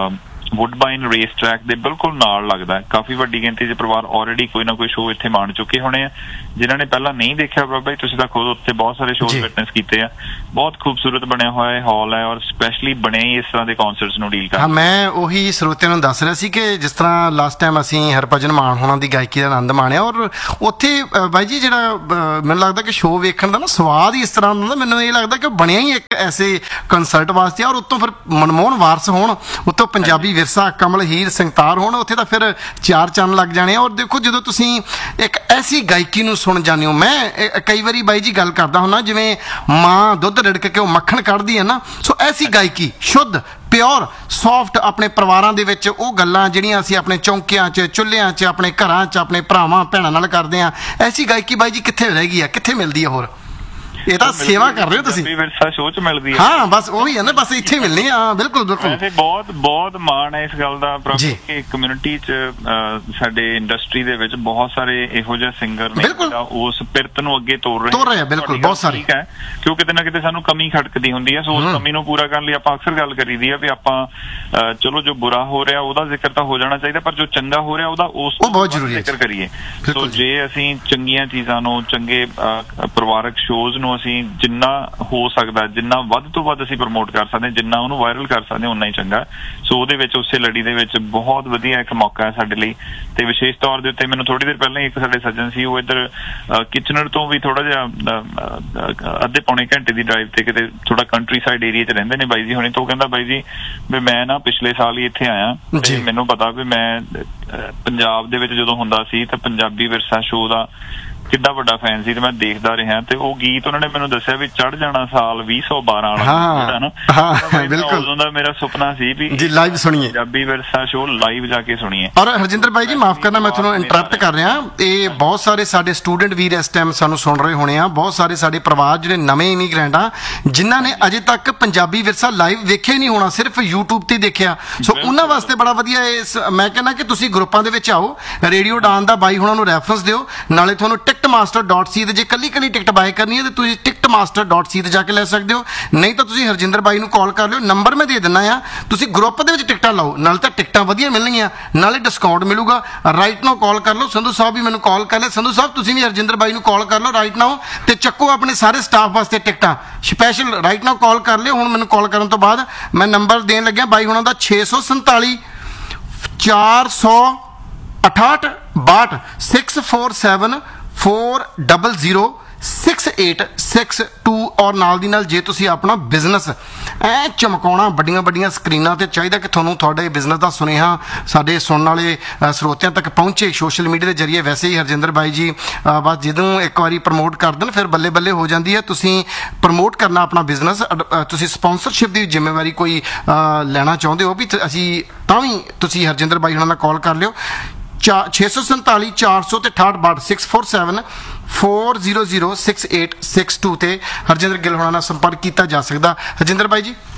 ਵੁੱਡਬਾਈਨ race track ਦੇ ਬਿਲਕੁਲ ਨਾਲ ਲੱਗਦਾ ਹੈ ਕਾਫੀ ਵੱਡੀ ਗਿਣਤੀ ਦੇ ਪਰਿਵਾਰ ਆਲਰੇਡੀ ਕੋਈ ਨਾ ਕੋਈ ਸ਼ੋਅ ਇੱਥੇ ਮਾਣ ਚੁੱਕੇ ਹੋਣੇ ਆ ਜਿਨ੍ਹਾਂ ਨੇ ਪਹਿਲਾਂ ਨਹੀਂ ਦੇਖਿਆ ਬਾਬਾ ਜੀ ਤੁਸੀਂ ਤਾਂ ਖੁਦ ਉੱਥੇ ਬਹੁਤ ਸਾਰੇ ਸ਼ੋਅ ਵਿਟਨੈਸ ਕੀਤੇ ਆ ਬਹੁਤ ਖੂਬਸੂਰਤ ਬਣਿਆ ਹੋਇਆ ਹਾਲ ਹੈ ਔਰ ਸਪੈਸ਼ਲੀ ਬਣੇ ਹੀ ਇਸ ਤਰ੍ਹਾਂ ਦੇ ਕਨਸਰਟਸ ਨੂੰ ਡੀਲ ਕਰ
ਮੈਂ ਉਹੀ ਸਰੋਤਿਆਂ ਨੂੰ ਦੱਸ ਰਿਹਾ ਸੀ ਕਿ ਜਿਸ ਤਰ੍ਹਾਂ ਲਾਸਟ ਟਾਈਮ ਅਸੀਂ ਹਰਭਜਨ ਮਾਨ ਹੋਣਾ ਦੀ ਗਾਇਕੀ ਦਾ ਆਨੰਦ ਮਾਣਿਆ ਔਰ ਉੱਥੇ ਬਾਈ ਜੀ ਜਿਹੜਾ ਮੈਨੂੰ ਲੱਗਦਾ ਕਿ ਸ਼ੋਅ ਵੇਖਣ ਦਾ ਨਾ ਸਵਾਦ ਹੀ ਇਸ ਤਰ੍ਹਾਂ ਹੁੰਦਾ ਮੈਨੂੰ ਇਹ ਲੱਗਦਾ ਕਿ ਬਣਿਆ ਹੀ ਇੱਕ ਐਸੇ ਕੰਸਰਟ ਵਾਸਤੇ ਔਰ ਉੱਤੋਂ ਫਿਰ ਮਨਮੋਹਨ ਵਾਰਸ ਹੋਣ ਉੱਤੋਂ ਪੰਜਾਬੀ ਵਿਰਸਾ ਕਮਲ ਹੀਰ ਸੰਗਤਾਰ ਹੋਣ ਉੱਥੇ ਤਾਂ ਫਿਰ 4 ਚੰਨ ਲੱਗ ਜਾਣੇ ਔਰ ਦੇਖੋ ਜਦੋਂ ਤੁਸੀਂ ਇੱਕ ਐਸੀ ਗਾਇਕੀ ਨੂੰ ਸੁਣ ਜਾਂਦੇ ਹੋ ਮੈਂ ਕਈ ਵਾਰੀ ਬਾਈ ਜੀ ਗੱਲ ਕਰਦਾ ਹੁੰਦਾ ਜਿਵੇਂ ਮਾਂ ਦੁੱਧ ਰਿੜਕ ਕੇ ਉਹ ਮੱਖਣ ਕੱਢਦੀ ਹੈ ਨਾ ਸੋ ਐਸੀ ਗਾਇਕੀ ਸ਼ੁੱਧ ਪਿਓਰ ਸੌਫਟ ਆਪਣੇ ਪਰਿਵਾਰਾਂ ਦੇ ਵਿੱਚ ਉਹ ਗੱਲਾਂ ਜਿਹੜੀਆਂ ਅਸੀਂ ਆਪਣੇ ਚੌਂਕਿਆਂ 'ਚ ਚੁੱਲ੍ਹਿਆਂ 'ਚ ਆਪਣੇ ਘਰਾਂ 'ਚ ਆਪਣੇ ਭਰਾਵਾਂ ਭੈਣਾਂ ਨਾਲ ਕਰਦੇ ਹਾਂ ਐਸੀ ਗਾਇਕੀ ਬਾਈ ਜੀ ਕਿੱਥੇ ਰਹਿ ਗਈ ਆ ਕਿੱਥੇ ਮਿਲਦੀ ਹੈ ਹੋਰ ਇਹ ਤਾਂ ਸੇਵਾ ਕਰ ਰਹੇ ਹੋ ਤੁਸੀਂ
ਵਿਰਸਾ ਸ਼ੋਅ 'ਚ ਮਿਲਦੀ ਹੈ
ਹਾਂ ਬਸ ਉਹੀ ਹੈ ਨਾ ਬਸ ਇੱਥੇ ਮਿਲਣੀ ਆ ਬਿਲਕੁਲ
ਵੈਸੇ ਬਹੁਤ ਮਾਣ ਹੈ ਇਸ ਗੱਲ ਦਾ ਕਿ ਕਮਿਊਨਿਟੀ 'ਚ ਸਾਡੇ ਇੰਡਸਟਰੀ ਦੇ ਵਿੱਚ ਬਹੁਤ ਸਾਰੇ ਇਹੋ ਜਿਹੇ ਸਿੰਗਰ ਨੇ ਉਸ ਪਿਰਤ ਨੂੰ ਅੱਗੇ ਤੋਰ ਰਹੇ
ਆ ਬਿਲਕੁਲ ਬਹੁਤ ਸਾਰੇ
ਠੀਕ ਹੈ ਕਿਉਂ ਕਿਤੇ ਨਾ ਕਿਤੇ ਸਾਨੂੰ ਕਮੀ ਖਟਕਦੀ ਹੁੰਦੀ ਹੈ ਸੋ ਉਸ ਕਮੀ ਨੂੰ ਪੂਰਾ ਕਰਨ ਲਈ ਆਪਾਂ ਅਕਸਰ ਗੱਲ ਕਰੀਦੀ ਆ ਵੀ ਆਪਾਂ ਚਲੋ ਜੋ ਬੁਰਾ ਹੋ ਰਿਹਾ ਉਹਦਾ ਜ਼ਿਕਰ ਤਾਂ ਹੋ ਜਾਣਾ ਚਾਹੀਦਾ ਪਰ ਜੋ ਚੰਗਾ ਹੋ ਰਿਹਾ ਉਹਦਾ ਉਸ
ਬਹੁਤ ਜ਼ਰੂਰੀ ਹੈ
ਜ਼ਿਕਰ ਕਰੀਏ ਸੋ ਜੇ ਅਸੀਂ ਚੰਗੀਆਂ ਚੀਜ਼ਾਂ ਨੂੰ ਚੰਗੇ ਪਰਿਵਾਰਕ ਸ਼ੋਜ਼ ਨੂੰ ਅਸੀਂ ਜਿੰਨਾ ਹੋ ਸਕਦਾ ਜਿੰਨਾ ਵੱਧ ਤੋਂ ਵੱਧ ਅਸੀਂ ਪ੍ਰਮੋਟ ਕਰ ਸਕਦੇ ਜਿੰਨਾ ਉਹਨੂੰ ਵਾਇਰਲ ਕਰ ਸਕਦੇ ਉਨਾ ਹੀ ਚੰਗਾ ਸੋ ਉਹਦੇ ਵਿੱਚ ਉਸੇ ਲੜੀ ਦੇ ਵਿੱਚ ਬਹੁਤ ਵਧੀਆ ਇੱਕ ਮੌਕਾ ਹੈ ਸਾਡੇ ਲਈ ਤੇ ਵਿਸ਼ੇਸ਼ ਤੌਰ ਦੇ ਉੱਤੇ ਮੈਨੂੰ ਥੋੜੀ ਦੇਰ ਪਹਿਲਾਂ ਇੱਕ ਸਾਡੇ ਸੱਜਣ ਸੀ ਉਹ ਇੱਧਰ ਕਿਚਨਰ ਤੋਂ ਵੀ ਥੋੜਾ ਜਿਹਾ ਅੱਧੇ ਪੌਣੇ ਘੰਟੇ ਦੀ ਡਰਾਈਵ ਤੇ ਕਿਤੇ ਥੋੜਾ ਕੰਟਰੀ ਸਾਈਡ ਏਰੀਆ 'ਚ ਰਹਿੰਦੇ ਨੇ ਬਾਈ ਜੀ ਹੁਣੇ ਤੋਂ ਕਹਿੰਦਾ ਬਾਈ ਜੀ ਵੀ ਮੈਂ ਨਾ ਪਿਛਲੇ ਸਾਲ ਹੀ ਇੱਥੇ ਆਇਆ ਤੇ ਮੈਨੂੰ ਪਤਾ ਵੀ ਮੈਂ ਪੰਜਾਬ ਦੇ ਵਿੱਚ ਜਦੋਂ ਹੁੰਦਾ ਸੀ ਤਾਂ ਪੰਜਾਬੀ ਵਿਰਸਾ ਸ਼ੋਅ ਦਾ ਕਿੱਡਾ ਵੱਡਾ ਫੈਨ ਸੀ ਤੇ ਮੈਂ ਦੇਖਦਾ ਰਿਹਾ ਤੇ ਉਹ ਗੀਤ ਉਹਨਾਂ ਨੇ ਮੈਨੂੰ ਦੱਸਿਆ ਵੀ ਚੜ ਜਾਣਾ ਸਾਲ 2012 ਵਾਲਾ ਬਿਲਕੁਲ ਉਦੋਂ ਦਾ ਮੇਰਾ ਸੁਪਨਾ ਸੀ ਵੀ
ਜੀ ਲਾਈਵ ਸੁਣੀਏ
ਪੰਜਾਬੀ ਵਿਰਸਾ ਸ਼ੋਅ ਲਾਈਵ ਜਾ ਕੇ ਸੁਣੀਏ
ਔਰ ਹਰਜਿੰਦਰ ਬਾਈ ਜੀ ਮਾਫ ਕਰਨਾ ਮੈਂ ਤੁਹਾਨੂੰ ਇੰਟਰਪਟ ਕਰ ਰਿਹਾ ਇਹ ਬਹੁਤ ਸਾਰੇ ਸਾਡੇ ਸਟੂਡੈਂਟ ਵੀਰ ਇਸ ਟਾਈਮ ਸਾਨੂੰ ਸੁਣ ਰਹੇ ਹੋਣੇ ਆ ਬਹੁਤ ਸਾਰੇ ਸਾਡੇ ਪਰਿਵਾਰ ਜਿਹੜੇ ਨਵੇਂ ਇਮੀਗ੍ਰੈਂਟ ਆ ਜਿਨ੍ਹਾਂ ਨੇ ਅਜੇ ਤੱਕ ਪੰਜਾਬੀ ਵਿਰਸਾ ਲਾਈਵ ਵੇਖਿਆ ਹੀ ਨਹੀਂ ਹੋਣਾ ਸਿਰਫ YouTube ਤੇ ਦੇਖਿਆ ਸੋ ਉਹਨਾਂ ਵਾਸਤੇ ਬੜਾ ਵਧੀਆ ਮੈਂ ਕਹਿੰਦਾ ਕਿ ਤੁਸੀਂ ਗਰੁੱਪਾਂ ਦੇ ਵਿੱਚ ਆਓ ਰੇਡੀਓ ਡਾਨ ਦਾ ਬਾਈ ਹੁਣਾਂ ਨੂੰ ਰੈਫਰੈਂਸ ਦਿਓ ਨਾਲੇ ਤੁਹਾਨੂੰ ticketmaster.ca ਤੇ ਜੇ ਕੱਲੀ ਟਿਕਟ ਬਾਏ ਕਰਨੀ ਹੈ ਤੇ ਤੁਸੀਂ ticketmaster.ca ਤੇ ਜਾ ਕੇ ਲੈ ਸਕਦੇ ਹੋ ਨਹੀਂ ਤਾਂ ਤੁਸੀਂ ਹਰਜਿੰਦਰ ਬਾਈ ਨੂੰ ਕਾਲ ਕਰ ਲਿਓ ਨੰਬਰ ਮੈਂ ਦੇ ਦਿੰਦਾ ਆ ਤੁਸੀਂ ਗਰੁੱਪ ਦੇ ਵਿੱਚ ਟਿਕਟਾਂ ਲਾਓ ਨਾਲੇ ਤਾਂ ਟਿਕਟਾਂ ਵਧੀਆ ਮਿਲਣਗੀਆਂ ਨਾਲੇ ਡਿਸਕਾਊਂਟ ਮਿਲੂਗਾ ਰਾਈਟ ਨਾਓ ਕਾਲ ਕਰ ਲਓ ਸੰਧੂ ਸਾਹਿਬ ਵੀ ਮੈਨੂੰ ਕਾਲ ਕਰ ਲਿਆ ਸੰਧੂ ਸਾਹਿਬ ਤੁਸੀਂ ਵੀ ਹਰਜਿੰਦਰ ਬਾਈ ਨੂੰ ਕਾਲ ਕਰ ਲਓ ਰਾਈਟ ਨਾਓ ਤੇ ਚੱਕੋ ਆਪਣੇ ਸਾਰੇ ਸਟਾਫ ਵਾਸਤੇ ਟਿਕਟਾਂ ਸਪੈਸ਼ਲ ਰਾਈਟ ਨਾਓ ਕਾਲ ਕਰ ਲਿਓ ਹੁਣ ਮੈਨੂੰ ਕਾਲ ਕਰਨ ਤੋਂ ਬਾਅਦ ਮੈਂ ਨੰਬਰ ਦੇਣ ਲੱਗਿਆ ਬਾਈ ਹੁਣਾਂ ਦਾ 647 468 647 400 6862 ਔਰ ਨਾਲ ਦੀ ਨਾਲ ਜੇ ਤੁਸੀਂ ਆਪਣਾ ਬਿਜ਼ਨਸ ਐ ਚਮਕਾਉਣਾ ਵੱਡੀਆਂ ਸਕਰੀਨਾਂ ਤੇ ਚਾਹੀਦਾ ਕਿ ਤੁਹਾਨੂੰ ਤੁਹਾਡੇ ਬਿਜ਼ਨਸ ਦਾ ਸੁਨੇਹਾ ਸਾਡੇ ਸੁਣਨ ਵਾਲੇ ਸਰੋਤਿਆਂ ਤੱਕ ਪਹੁੰਚੇ ਸੋਸ਼ਲ ਮੀਡੀਆ ਦੇ ਜ਼ਰੀਏ ਵੈਸੇ ਹੀ ਹਰਜਿੰਦਰ ਬਾਈ ਜੀ ਬਸ ਜਦੋਂ ਇੱਕ ਵਾਰੀ ਪ੍ਰਮੋਟ ਕਰ ਦੇਣ ਫਿਰ ਬੱਲੇ ਹੋ ਜਾਂਦੀ ਹੈ ਤੁਸੀਂ ਪ੍ਰਮੋਟ ਕਰਨਾ ਆਪਣਾ ਬਿਜ਼ਨਸ ਤੁਸੀਂ ਸਪਾਂਸਰਸ਼ਿਪ ਦੀ ਜ਼ਿੰਮੇਵਾਰੀ ਕੋਈ ਲੈਣਾ ਚਾਹੁੰਦੇ ਹੋ ਵੀ ਅਸੀਂ ਤਾਂ ਵੀ ਤੁਸੀਂ ਹਰਜਿੰਦਰ ਬਾਈ ਉਹਨਾਂ ਨਾਲ ਕਾਲ ਕਰ ਲਿਓ 647 400 ਤੇ 6862 647 400 6862 ਤੇ ਹਰਜਿੰਦਰ ਗਿੱਲ ਹੋਣਾ ਨਾਲ ਸੰਪਰਕ ਕੀਤਾ ਜਾ ਸਕਦਾ ਹਰਜਿੰਦਰ ਬਾਈ ਜੀ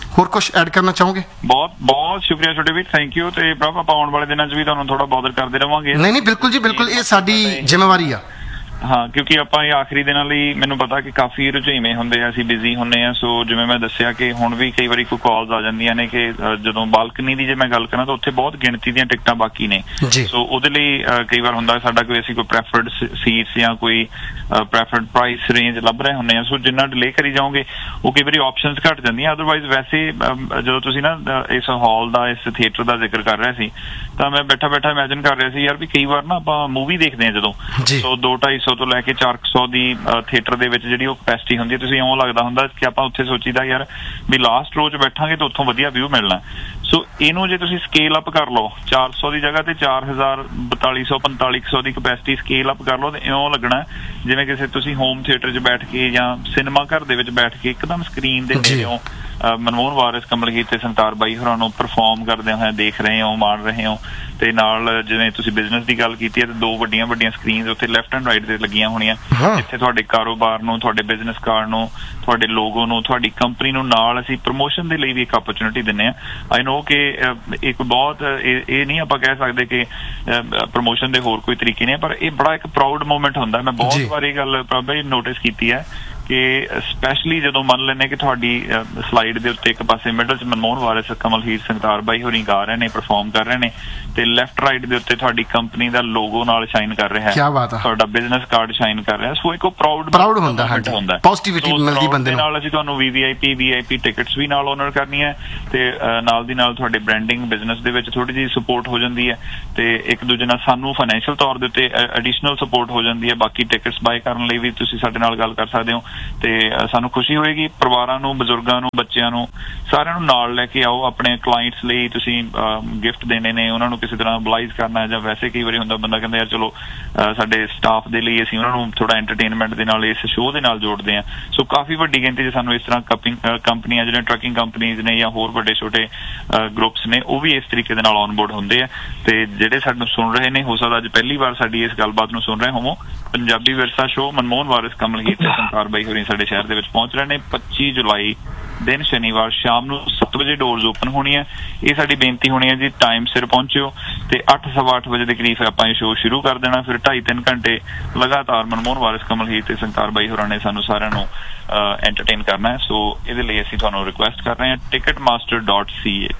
ਹੋਰ ਕੁਝ ਐਡ ਕਰਨਾ ਚਾਹੋਗੇ?
ਬਹੁਤ ਬਹੁਤ ਸ਼ੁਕਰੀਆ ਛੋਟੇ ਵੀਰ, ਥੈਂਕ ਯੂ। ਤੇ ਪ੍ਰਭ ਆਪਾਂ ਆਉਣ ਵਾਲੇ ਦਿਨਾਂ 'ਚ ਵੀ ਤੁਹਾਨੂੰ ਥੋੜਾ ਬੌਦਰ ਕਰਦੇ ਰਵਾਂਗੇ।
ਨਹੀਂ ਬਿਲਕੁਲ ਜੀ, ਬਿਲਕੁਲ, ਇਹ ਸਾਡੀ ਜ਼ਿੰਮੇਵਾਰੀ ਆ।
ਹਾਂ, ਕਿਉਂਕਿ ਆਪਾਂ ਇਹ ਆਖਰੀ ਦਿਨਾਂ ਲਈ ਮੈਨੂੰ ਪਤਾ ਕਿ ਕਾਫੀ ਰੁਝੇਵੇਂ ਹੁੰਦੇ ਆ, ਅਸੀਂ ਬਿਜ਼ੀ ਹੁੰਦੇ ਆ। ਸੋ ਜਿਵੇਂ ਮੈਂ ਦੱਸਿਆ ਕਿ ਹੁਣ ਵੀ ਕਈ ਵਾਰੀ ਕੋਈ ਕਾਲਸ ਆ ਜਾਂਦੀਆਂ ਨੇ ਕਿ ਜਦੋਂ ਬਾਲਕਨੀ ਦੀ ਜੇ ਮੈਂ ਗੱਲ ਕਰਾਂ ਤਾਂ ਉੱਥੇ ਬਹੁਤ ਗਿਣਤੀ ਦੀਆਂ ਟਿਕਟਾਂ ਬਾਕੀ ਨੇ। ਸੋ ਉਹਦੇ ਲਈ ਕਈ ਵਾਰ ਹੁੰਦਾ ਸਾਡਾ ਕੋਈ ਅਸੀਂ ਕੋਈ ਪ੍ਰੈਫਰਡ ਸੀਟਸ ਜਾਂ ਕੋਈ ਪ੍ਰੈਫਰਡ ਪ੍ਰਾਈਸ ਰੇਂਜ ਲੱਭ ਰਹੇ ਹੁੰਦੇ ਆ। ਸੋ ਜਿੰਨਾ ਡਿਲੇ ਕਰੀ ਜਾਓਗੇ ਉਹ ਕਈ ਵਾਰੀ ਆਪਸ਼ਨਸ ਘੱਟ ਜਾਂਦੀਆਂ। ਅਦਰਵਾਈਜ਼ ਵੈਸੇ ਜਦੋਂ ਤੁਸੀਂ ਨਾ ਇਸ ਹਾਲ ਦਾ, ਇਸ ਥੀਏਟਰ ਦਾ ਜ਼ਿਕਰ ਕਰ ਰਹੇ ਸੀ ਤਾਂ ਮੈਂ ਬੈਠਾ ਇਮੈਜਿਨ ਕਰ ਰਿਹਾ ਸੀ ਯਾਰ ਵੀ ਕਈ ਵਾਰ ਨਾ ਆਪਾਂ ਮੂਵੀ ਦੇਖਦੇ ਆ ਜਦੋਂ, ਸੋ 200-250 ਤੋਂ ਲੈ ਕੇ 400 ਦੀ ਥੀਏਟਰ ਦੇ ਵਿੱਚ ਜਿਹੜੀ ਉਹ ਕਪੈਸਿਟੀ ਹੁੰਦੀ ਹੈ, ਤੁਸੀਂ ਇਉਂ ਲੱਗਦਾ ਹੁੰਦਾ ਕਿ ਆਪਾਂ ਉੱਥੇ ਸੋਚੀਦਾ ਯਾਰ ਵੀ ਲਾਸਟ ਰੋ 'ਚ ਬੈਠਾਂਗੇ ਤਾਂ ਉੱਥੋਂ ਵਧੀਆ ਵਿਊ ਮਿਲਣਾ। ਸੋ ਇਹਨੂੰ ਜੇ ਤੁਸੀਂ ਸਕੇਲ ਅਪ ਕਰ ਲਓ 400 ਦੀ ਜਗ੍ਹਾ ਤੇ 4000 4200-4500 ਦੀ ਕਪੈਸਿਟੀ ਸਕੇਲ ਅਪ ਕਰ ਲਓ ਤੇ ਇਉਂ ਲੱਗਣਾ ਜਿਵੇਂ ਕਿਸੇ ਤੁਸੀਂ ਹੋਮ ਥੀਏਟਰ 'ਚ ਬੈਠ ਕੇ ਜਾਂ ਸਿਨੇਮਾ ਘਰ ਦੇ ਵਿੱਚ ਬੈਠ ਕੇ ਇੱਕਦਮ ਸਕਰੀਨ ਦੇ ਨੇੜਿਓਂ ਮਨਮੋਹਨ ਵਾਰਿਸ, ਕਮਲਜੀਤ ਤੇ ਸੰਤਾਰ ਬਾਈ ਹੋਰਾਂ ਨੂੰ ਪਰਫਾਰਮ ਕਰਦੇ ਹੋਏ ਦੇਖ ਰਹੇ ਹੋ, ਮਾਣ ਰਹੇ ਹੋ। ਤੇ ਨਾਲ ਜਿਵੇਂ ਤੁਸੀਂ ਬਿਜ਼ਨਸ ਦੀ ਗੱਲ ਕੀਤੀ ਹੈ ਤੇ 2 ਵੱਡੀਆਂ ਸਕਰੀਨਸ ਉੱਥੇ ਲੈਫਟ ਐਂਡ ਰਾਈਟ ਤੇ ਲੱਗੀਆਂ ਹੋਣੀਆਂ, ਜਿੱਥੇ ਤੁਹਾਡੇ ਕਾਰੋਬਾਰ ਨੂੰ, ਤੁਹਾਡੇ ਬਿਜ਼ਨਸ ਕਾਰਡ ਨੂੰ, ਤੁਹਾਡੇ ਲੋਗੋ ਨੂੰ, ਤੁਹਾਡੀ ਕੰਪਨੀ ਨੂੰ ਨਾਲ ਅਸੀਂ ਪ੍ਰਮੋਸ਼ਨ ਦੇ ਲਈ ਵੀ ਇੱਕ ਓਪਰਚੁਨਿਟੀ ਦਿੰਦੇ ਹਾਂ। ਆਈ ਨੋ ਕਿ ਇੱਕ ਬਹੁਤ ਇਹ ਨਹੀਂ ਆਪਾਂ ਕਹਿ ਸਕਦੇ ਕਿ ਪ੍ਰਮੋਸ਼ਨ ਦੇ ਹੋਰ ਕੋਈ ਤਰੀਕੇ ਨੇ, ਪਰ ਇਹ ਬੜਾ ਇੱਕ ਪ੍ਰਾਊਡ ਮੂਮੈਂਟ ਹੁੰਦਾ। ਮੈਂ ਬਹੁਤ ਵਾਰ ਇਹ ਗੱਲ ਪ੍ਰਭਾ ਨੋਟਿਸ ਕੀਤੀ ਹੈ ਕਿ ਸਪੈਸ਼ਲੀ ਜਦੋਂ ਮੰਨ ਲੈਂਦੇ ਕਿ ਤੁਹਾਡੀ ਸਲਾਈਡ ਦੇ ਉੱਤੇ ਇੱਕ ਪਾਸੇ ਮਿਡਲ 'ਚ ਮਨਮੋਹਨ ਵਾਰਿਸ, ਕਮਲਜੀਤ, ਸੰਤਾਰ ਬਾਈ ਹੋਰੀ ਗਾ ਰਹੇ ਨੇ, ਪਰਫਾਰਮ ਕਰ ਰਹੇ ਨੇ, ਤੇ ਲੈਫਟ ਰਾਈਟ ਦੇ ਉੱਤੇ ਤੁਹਾਡੀ ਕੰਪਨੀ ਦਾ ਲੋਗੋ ਨਾਲ ਸ਼ਾਈਨ ਕਰ ਰਿਹਾ ਹੈ, ਤੁਹਾਡਾ ਬਿਜ਼ਨਸ ਕਾਰਡ ਸ਼ਾਈਨ ਕਰ ਰਿਹਾ। ਸੋ ਇੱਕ ਪ੍ਰਾਊਡ ਹੁੰਦਾ, ਪੋਜ਼ਿਟਿਵਿਟੀ ਮਿਲਦੀ ਬੰਦੇ ਨੂੰ। ਨਾਲ ਅਸੀਂ ਤੁਹਾਨੂੰ ਵੀਆਈਪੀ ਟਿਕਟਸ ਵੀ ਨਾਲ ਓਨਰ ਕਰਨੀ ਹੈ ਤੇ ਨਾਲ ਦੀ ਨਾਲ ਤੁਹਾਡੇ ਬ੍ਰਾਂਡਿੰਗ ਬਿਜ਼ਨਸ ਦੇ ਵਿੱਚ ਥੋੜੀ ਜਿਹੀ ਸਪੋਰਟ ਹੋ ਜਾਂਦੀ ਹੈ ਤੇ ਇੱਕ ਦੂਜੇ ਨਾਲ ਸਾਨੂੰ ਫਾਈਨੈਂਸ਼ੀਅਲ ਤੌਰ ਦੇ ਉੱਤੇ ਐਡੀਸ਼ਨਲ ਸਪੋਰਟ ਹੋ ਜਾਂਦੀ ਹੈ। ਬਾਕੀ ਟਿਕਟਸ ਬਾਏ ਕਰਨ ਲਈ ਵੀ ਤੁਸੀਂ ਸਾਡੇ ਨਾਲ ਗੱਲ ਕਰ ਸਕਦੇ ਹੋ ਤੇ ਸਾਨੂੰ ਖੁਸ਼ੀ ਹੋਏਗੀ। ਪਰਿਵਾਰਾਂ ਨੂੰ, ਬਜ਼ੁਰਗਾਂ ਨੂੰ, ਬੱਚਿਆਂ ਨੂੰ, ਸਾਰਿਆਂ ਨੂੰ ਨਾਲ ਲੈ ਕੇ ਆਓ। ਆਪਣੇ ਕਲਾਇੰਟਸ ਲਈ ਤੁਸੀਂ ਗਿਫਟ ਦੇਣੇ ਨੇ, ਉਹਨਾਂ ਨੂੰ ਕਿਸੇ ਤਰ੍ਹਾਂ ਅਬਲਾਈਜ਼ ਕਰਨਾ ਹੈ, ਜਾਂ ਵੈਸੇ ਕਈ ਵਾਰੀ ਹੁੰਦਾ ਬੰਦਾ ਕਹਿੰਦਾ ਯਾਰ ਚਲੋ ਸਾਡੇ ਸਟਾਫ ਦੇ ਲਈ ਅਸੀਂ ਉਹਨਾਂ ਨੂੰ ਥੋੜਾ ਐਂਟਰਟੇਨਮੈਂਟ ਦੇ ਨਾਲ ਇਸ ਸ਼ੋਅ ਦੇ ਨਾਲ ਜੋੜਦੇ ਹਾਂ। ਸੋ ਕਾਫੀ ਵੱਡੀ ਗਿਣਤੀ 'ਚ ਸਾਨੂੰ ਇਸ ਤਰ੍ਹਾਂ ਕੰਪਨੀਆਂ ਜਿਹੜੀਆਂ ਟਰੱਕਿੰਗ ਕੰਪਨੀਜ਼ ਨੇ ਜਾਂ ਹੋਰ ਵੱਡੇ ਛੋਟੇ ਗਰੁੱਪਸ ਨੇ ਉਹ ਵੀ ਇਸ ਤਰੀਕੇ ਦੇ ਨਾਲ ਔਨ ਬੋਰਡ ਹੁੰਦੇ ਆ। ਤੇ ਜਿਹੜੇ ਸਾਨੂੰ ਸੁਣ ਰਹੇ ਨੇ, ਹੋ ਸਕਦਾ ਅੱਜ ਪਹਿਲੀ ਵਾਰ ਸਾਡੀ ਇਸ ਗੱਲਬਾਤ ਨੂੰ ਸੁਣ ਰਹੇ ਹੋਵੋ, ਪੰਜਾਬੀ ਵਿਰਸਾ ਸ਼ੋਅ ਮਨਮੋਹਨ ਵਾਰਿਸ, ਕਮਲਜੀਤ ਤੇ ਸੰਤਾਰ ਬਾਈ ਹੋਰੀ ਸਾਡੇ ਸ਼ਹਿਰ ਦੇ ਵਿੱਚ ਪਹੁੰਚ ਰਹੇ ਨੇ। 25 ਜੁਲਾਈ ਦਿਨ ਸ਼ਨੀਵਾਰ ਸ਼ਾਮ ਨੂੰ 7 ਵਜੇ ਡੋਰਜ਼ ਓਪਨ ਹੋਣੀ ਹੈ। ਇਹ ਸਾਡੀ ਬੇਨਤੀ ਹੋਣੀ ਹੈ ਜੀ, ਟਾਈਮ ਸਿਰ ਪਹੁੰਚਿਓ ਤੇ 8-8:15 ਵਜੇ ਦੇ ਕਰੀਬ ਆਪਾਂ ਇਹ ਸ਼ੋਅ ਸ਼ੁਰੂ ਕਰ ਦੇਣਾ। ਫਿਰ 2.5-3 ਘੰਟੇ ਲਗਾਤਾਰ ਮਨਮੋਹਨ ਵਾਰਿਸ, ਕਮਲਜੀਤ ਤੇ ਸੰਤਾਰ ਬਾਈ ਹੋਰਾਂ ਨੇ ਸਾਨੂੰ ਸਾਰਿਆਂ ਨੂੰ ਐਂਟਰਟੇਨ ਕਰਨਾ ਹੈ। ਸੋ ਇਹਦੇ ਲਈ ਅਸੀਂ ਤੁਹਾਨੂੰ ਰਿਕੁਐਸਟ ਕਰ ਰਹੇ ਹਾਂ ticketmaster.ca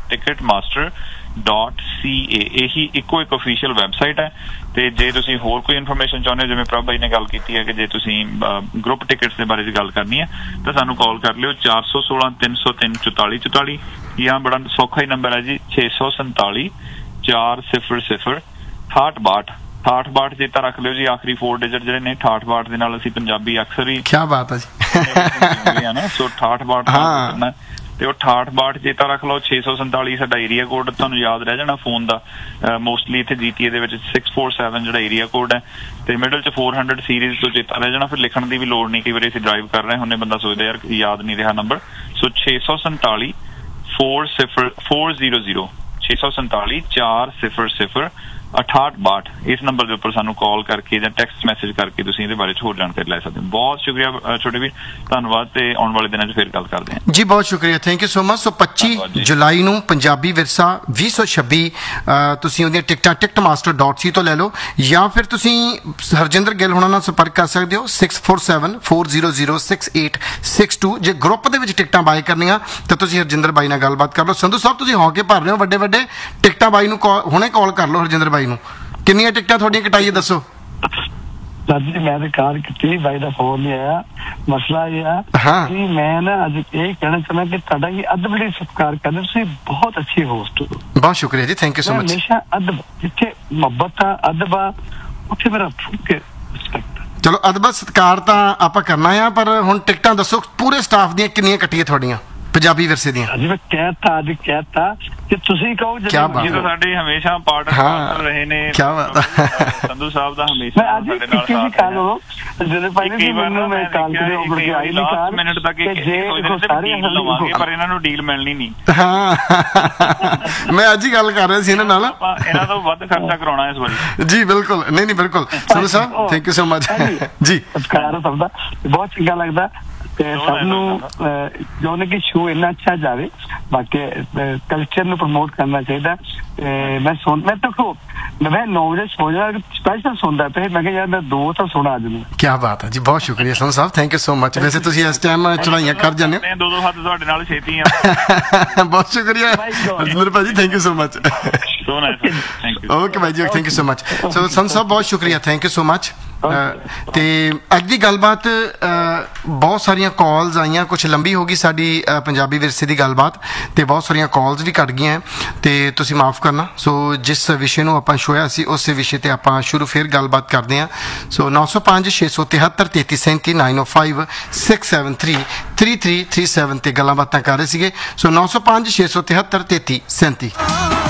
ticketmaster.ca ਇਹੀ ਇੱਕੋ ਇੱਕ ਅਫੀਸ਼ੀਅਲ ਵੈਬਸਾਈਟ ਹੈ। ਤੇ ਜੇ ਤੁਸੀਂ ਹੋਰ ਕੋਈ ਇਨਫੋਰਮੇਸ਼ਨ ਚਾਹੁੰਦੇ ਹੋ, ਜਿਵੇਂ ਪ੍ਰਭ ਬਾਈ ਨੇ ਗੱਲ ਕੀਤੀ ਹੈ ਕਿ ਜੇ ਤੁਸੀਂ ਗਰੁੱਪ ਟਿਕਟਸ ਦੇ ਬਾਰੇ ਗੱਲ ਕਰਨੀ ਹੈ ਤਾਂ ਸਾਨੂੰ ਕਾਲ ਕਰ ਲਿਓ 416-303-4444 ਜਾਂ ਬੜਾ ਸੌਖਾ ਹੀ ਨੰਬਰ ਹੈ ਜੀ 647 400 6862 ਚੇਤਾ ਰੱਖ ਲਿਓ ਜੀ। ਆਖਰੀ 4 ਡਿਜਿਟ ਜਿਹੜੇ ਨੇ 6862 ਦੇ ਨਾਲ ਅਸੀਂ ਪੰਜਾਬੀ ਅਕਸਰ ਹੀ
ਕੀ ਬਾਤ ਹੈ ਜੀ
ਸੋ 6862 ਤੇ ਉਹ 6862 ਚੇਤਾ ਰੱਖ ਲਓ। 647 ਸਾਡਾ ਏਰੀਆ ਕੋਡ ਤੁਹਾਨੂੰ ਯਾਦ ਰਹਿ ਜਾਣਾ ਫੋਨ ਦਾ। ਮੋਸਟਲੀ ਇੱਥੇ GTA ਦੇ ਵਿੱਚ 647 ਜਿਹੜਾ ਏਰੀਆ ਕੋਡ ਹੈ ਤੇ ਮਿਡਲ 'ਚ 400 ਸੀਰੀਜ਼ ਤੋਂ ਚੇਤਾ ਰਹਿ ਜਾਣਾ। ਫਿਰ ਲਿਖਣ ਦੀ ਵੀ ਲੋੜ ਨਹੀਂ, ਕਈ ਵਾਰੀ ਅਸੀਂ ਡਰਾਈਵ ਕਰ ਰਹੇ ਹੁੰਦੇ, ਬੰਦਾ ਸੋਚਦਾ ਯਾਰ ਯਾਦ ਨਹੀਂ ਰਿਹਾ ਨੰਬਰ। ਸੋ 647 400 647 400 6862 ਇਸ ਨੰਬਰ ਦੇ ਉੱਪਰ ਸਾਨੂੰ ਕਾਲ ਕਰਕੇ ਜਾਂ ਟੈਕਸਟ ਮੈਸੇਜ ਕਰਕੇ ਤੁਸੀਂ ਇਹਦੇ ਬਾਰੇ ਹੋਰ ਜਾਣਕਾਰੀ ਲੈ ਸਕਦੇ ਹੋ। ਬਹੁਤ ਸ਼ੁਕਰੀਆ ਛੋਟੇ ਵੀਰ, ਧੰਨਵਾਦ ਤੇ ਆਉਣ ਵਾਲੇ ਦਿਨਾਂ 'ਚ ਫਿਰ ਗੱਲ ਕਰਦੇ ਹਾਂ
ਜੀ। ਬਹੁਤ ਸ਼ੁਕਰੀਆ, ਥੈਂਕ ਯੂ ਸੋ ਮਚ। ਸੋ 25 ਜੁਲਾਈ ਨੂੰ ਪੰਜਾਬੀ ਵਿਰਸਾ 2026 ਤੁਸੀਂ ਉਹਦੀਆਂ ਟਿਕਟਾਂ ticketmaster.ca ਤੋਂ ਲੈ ਲਓ ਜਾਂ ਫਿਰ ਤੁਸੀਂ ਹਰਜਿੰਦਰ ਗਿੱਲ ਹੋਣਾ ਨਾਲ ਸੰਪਰਕ ਕਰ ਸਕਦੇ ਹੋ 6474006862। ਜੇ ਗਰੁੱਪ ਦੇ ਵਿੱਚ ਟਿਕਟਾਂ ਬਾਏ ਕਰਨੀਆਂ ਤਾਂ ਤੁਸੀਂ ਹਰਜਿੰਦਰ ਬਾਈ ਨਾਲ ਗੱਲਬਾਤ ਕਰ ਲਓ। ਸੰਧੂ ਸਾਹਿਬ ਤੁਸੀਂ ਹੌਕੇ ਭਰ ਰਹੇ ਹੋ ਵੱਡੇ ਟਿਕਟਾਂ ਬਾਈ ਨੂੰ ਹੁਣੇ ਕਾਲ ਕਰ ਲਓ ਹਰਜਿੰਦਰ ਬਾਈ ਨੂੰ। ਕਿੰਨੀਆਂ ਟਿਕਟਾਂ ਤੁਹਾਡੀਆਂ ਕਟਾਈਏ ਦੱਸੋ।
ਜੀ ਮੈਂ ਤਾਂ ਕਾਰ ਕੀਤੀ, ਬਾਈ ਦਾ ਫੋਨ ਨਹੀਂ ਆਇਆ। ਮਸਲਾ ਇਹ ਆ ਕਿ ਮੈਂ ਨਾ ਅੱਜ ਇਹ ਕਹਿਣਾ ਚਾਹੁੰਦਾ ਕਿ ਤੁਹਾਡਾ ਇਹ ਅਦਬ ਲਈ ਸਤਿਕਾਰ ਕਰਦੇ, ਤੁਸੀਂ ਬਹੁਤ ਅੱਛੇ ਹੋਸਟ ਹੋ।
ਬਹੁਤ ਸ਼ੁਕਰੀਆ ਜੀ, ਥੈਂਕ ਯੂ ਸੋ ਮਚ।
ਹਮੇਸ਼ਾ ਅਦਬ, ਜਿੱਥੇ ਮੁਹੱਬਤ ਆ, ਅਦਬ ਆ, ਉੱਥੇ ਮੇਰਾ
ਚਲੋ ਅਦਬ ਸਤਿਕਾਰ ਤਾਂ ਆਪਾਂ ਕਰਨਾ ਆ, ਪਰ ਹੁਣ ਟਿਕਟਾਂ ਦੱਸੋ ਪੂਰੇ ਸਟਾਫ ਦੀਆਂ ਕਿੰਨੀਆਂ ਕੱਟੀਆਂ ਤੁਹਾਡੀਆਂ ਪੰਜਾਬੀ ਵਿਰਸੇ ਦੀਆਂ?
ਅੱਜ ਮੈਂ ਕਹਿਤਾ ਕਿ ਤੁਸੀਂ ਕਹੋ
ਜਦੋਂ ਸਾਡੇ ਹਮੇਸ਼ਾ ਪਾਰਟਨਰ ਰਹੇ ਨੇ। ਕੀ ਬਾਤ ਹੈ, ਸੰਧੂ ਸਾਹਿਬ ਦਾ ਹਮੇਸ਼ਾ ਸਾਡੇ ਨਾਲ ਸਾਥ ਹੈ।
ਜਦੋਂ ਭਾਈ ਨੇ ਮੈਨੂੰ ਮੈਂ ਕਾਲ ਕਰੇ ਉਹ ਬੜੇ ਆਈ ਨਹੀਂ ਕਾਰ
ਮਿੰਟ ਤੱਕ ਡੀਲ ਲਵਾਂਗੇ, ਪਰ ਇਹਨਾਂ ਨੂੰ ਡੀਲ ਮਿਲਣੀ ਨਹੀਂ।
ਹਾਂ ਮੈਂ ਅੱਜ ਹੀ ਗੱਲ ਕਰ ਰਿਹਾ ਸੀ ਇਹਨਾਂ ਨਾਲ,
ਇਹਨਾਂ ਤੋਂ ਵੱਧ ਖਰਚਾ ਕਰਾਉਣਾ ਇਸ ਵਾਰੀ
ਜੀ। ਬਿਲਕੁਲ, ਨਹੀਂ ਬਿਲਕੁਲ ਸੰਧੂ ਸਾਹਿਬ, ਥੈਂਕ ਯੂ ਸੋ ਮਚ ਜੀ।
ਸਤਿਕਾਰ ਸਭ ਦਾ, ਬਹੁਤ ਚੰਗਾ ਲੱਗਦਾ। ਤੇ ਸਭ ਨੂੰ ਜੋ ਨੇ ਕਿ ਸ਼ੋ ਇੰਨਾ ਅੱਛਾ ਜਾਵੇ ਬਾਕੀ ਕਲਚਰ ਨੂੰ ਪ੍ਰਮੋਟ ਕਰਨਾ ਚਾਹੀਦਾ ਮੈਂ ਦੇਖੋ मैं 9 बजे सो जाएगा स्पेशल सुनता पे मैं यार मैं 2 तो सुना आज में
क्या बात है जी बहुत शुक्रिया सन साहब थैंक यू सो मच वैसे ਤੁਸੀਂ ਇਸ ਟਾਈਮ ਚੜਾਈਆਂ ਕਰ ਜਾਂਦੇ ਹੋ
ਮੈਂ ਦੋ ਹੱਥ ਤੁਹਾਡੇ ਨਾਲ ਛੇਤੀ ਆ
ਬਹੁਤ ਸ਼ੁਕਰੀਆ ਅਜ਼ਮਰ ਭਾਜੀ thank you so much
so nice thank you
okay ਭਾਈ ਜੀ thank you so much so ਸਨ ਸਾਹਿਬ ਬਹੁਤ ਸ਼ੁਕਰੀਆ ਥੈਂਕ ਯੂ ਸੋ ਮਚ ਤੇ ਅੱਜ ਦੀ ਗੱਲਬਾਤ ਬਹੁਤ ਸਾਰੀਆਂ ਕਾਲਸ ਆਈਆਂ ਕੁਝ ਲੰਬੀ ਹੋ ਗਈ ਸਾਡੀ ਪੰਜਾਬੀ ਵਿਰਸੇ ਦੀ ਗੱਲਬਾਤ ਤੇ ਬਹੁਤ ਸਾਰੀਆਂ ਕਾਲਸ ਵੀ ਕੱਟ ਗਈਆਂ ਤੇ ਤੁਸੀਂ ਮਾਫ ਕਰਨਾ ਸੋ ਜਿਸ ਵਿਸ਼ੇ ਨੂੰ ਆਪਾਂ ਛੋਇਆ ਸੀ ਉਸੇ ਵਿਸ਼ੇ ਤੇ ਆਪਾਂ ਸ਼ੁਰੂ ਫਿਰ ਗੱਲਬਾਤ ਕਰਦੇ ਹਾਂ ਸੋ 905 673 3337 905 673 3337 ਤੇ ਗੱਲਾਂ ਬਾਤਾਂ ਕਰ ਰਹੇ ਸੀਗੇ ਸੋ 905 673 3337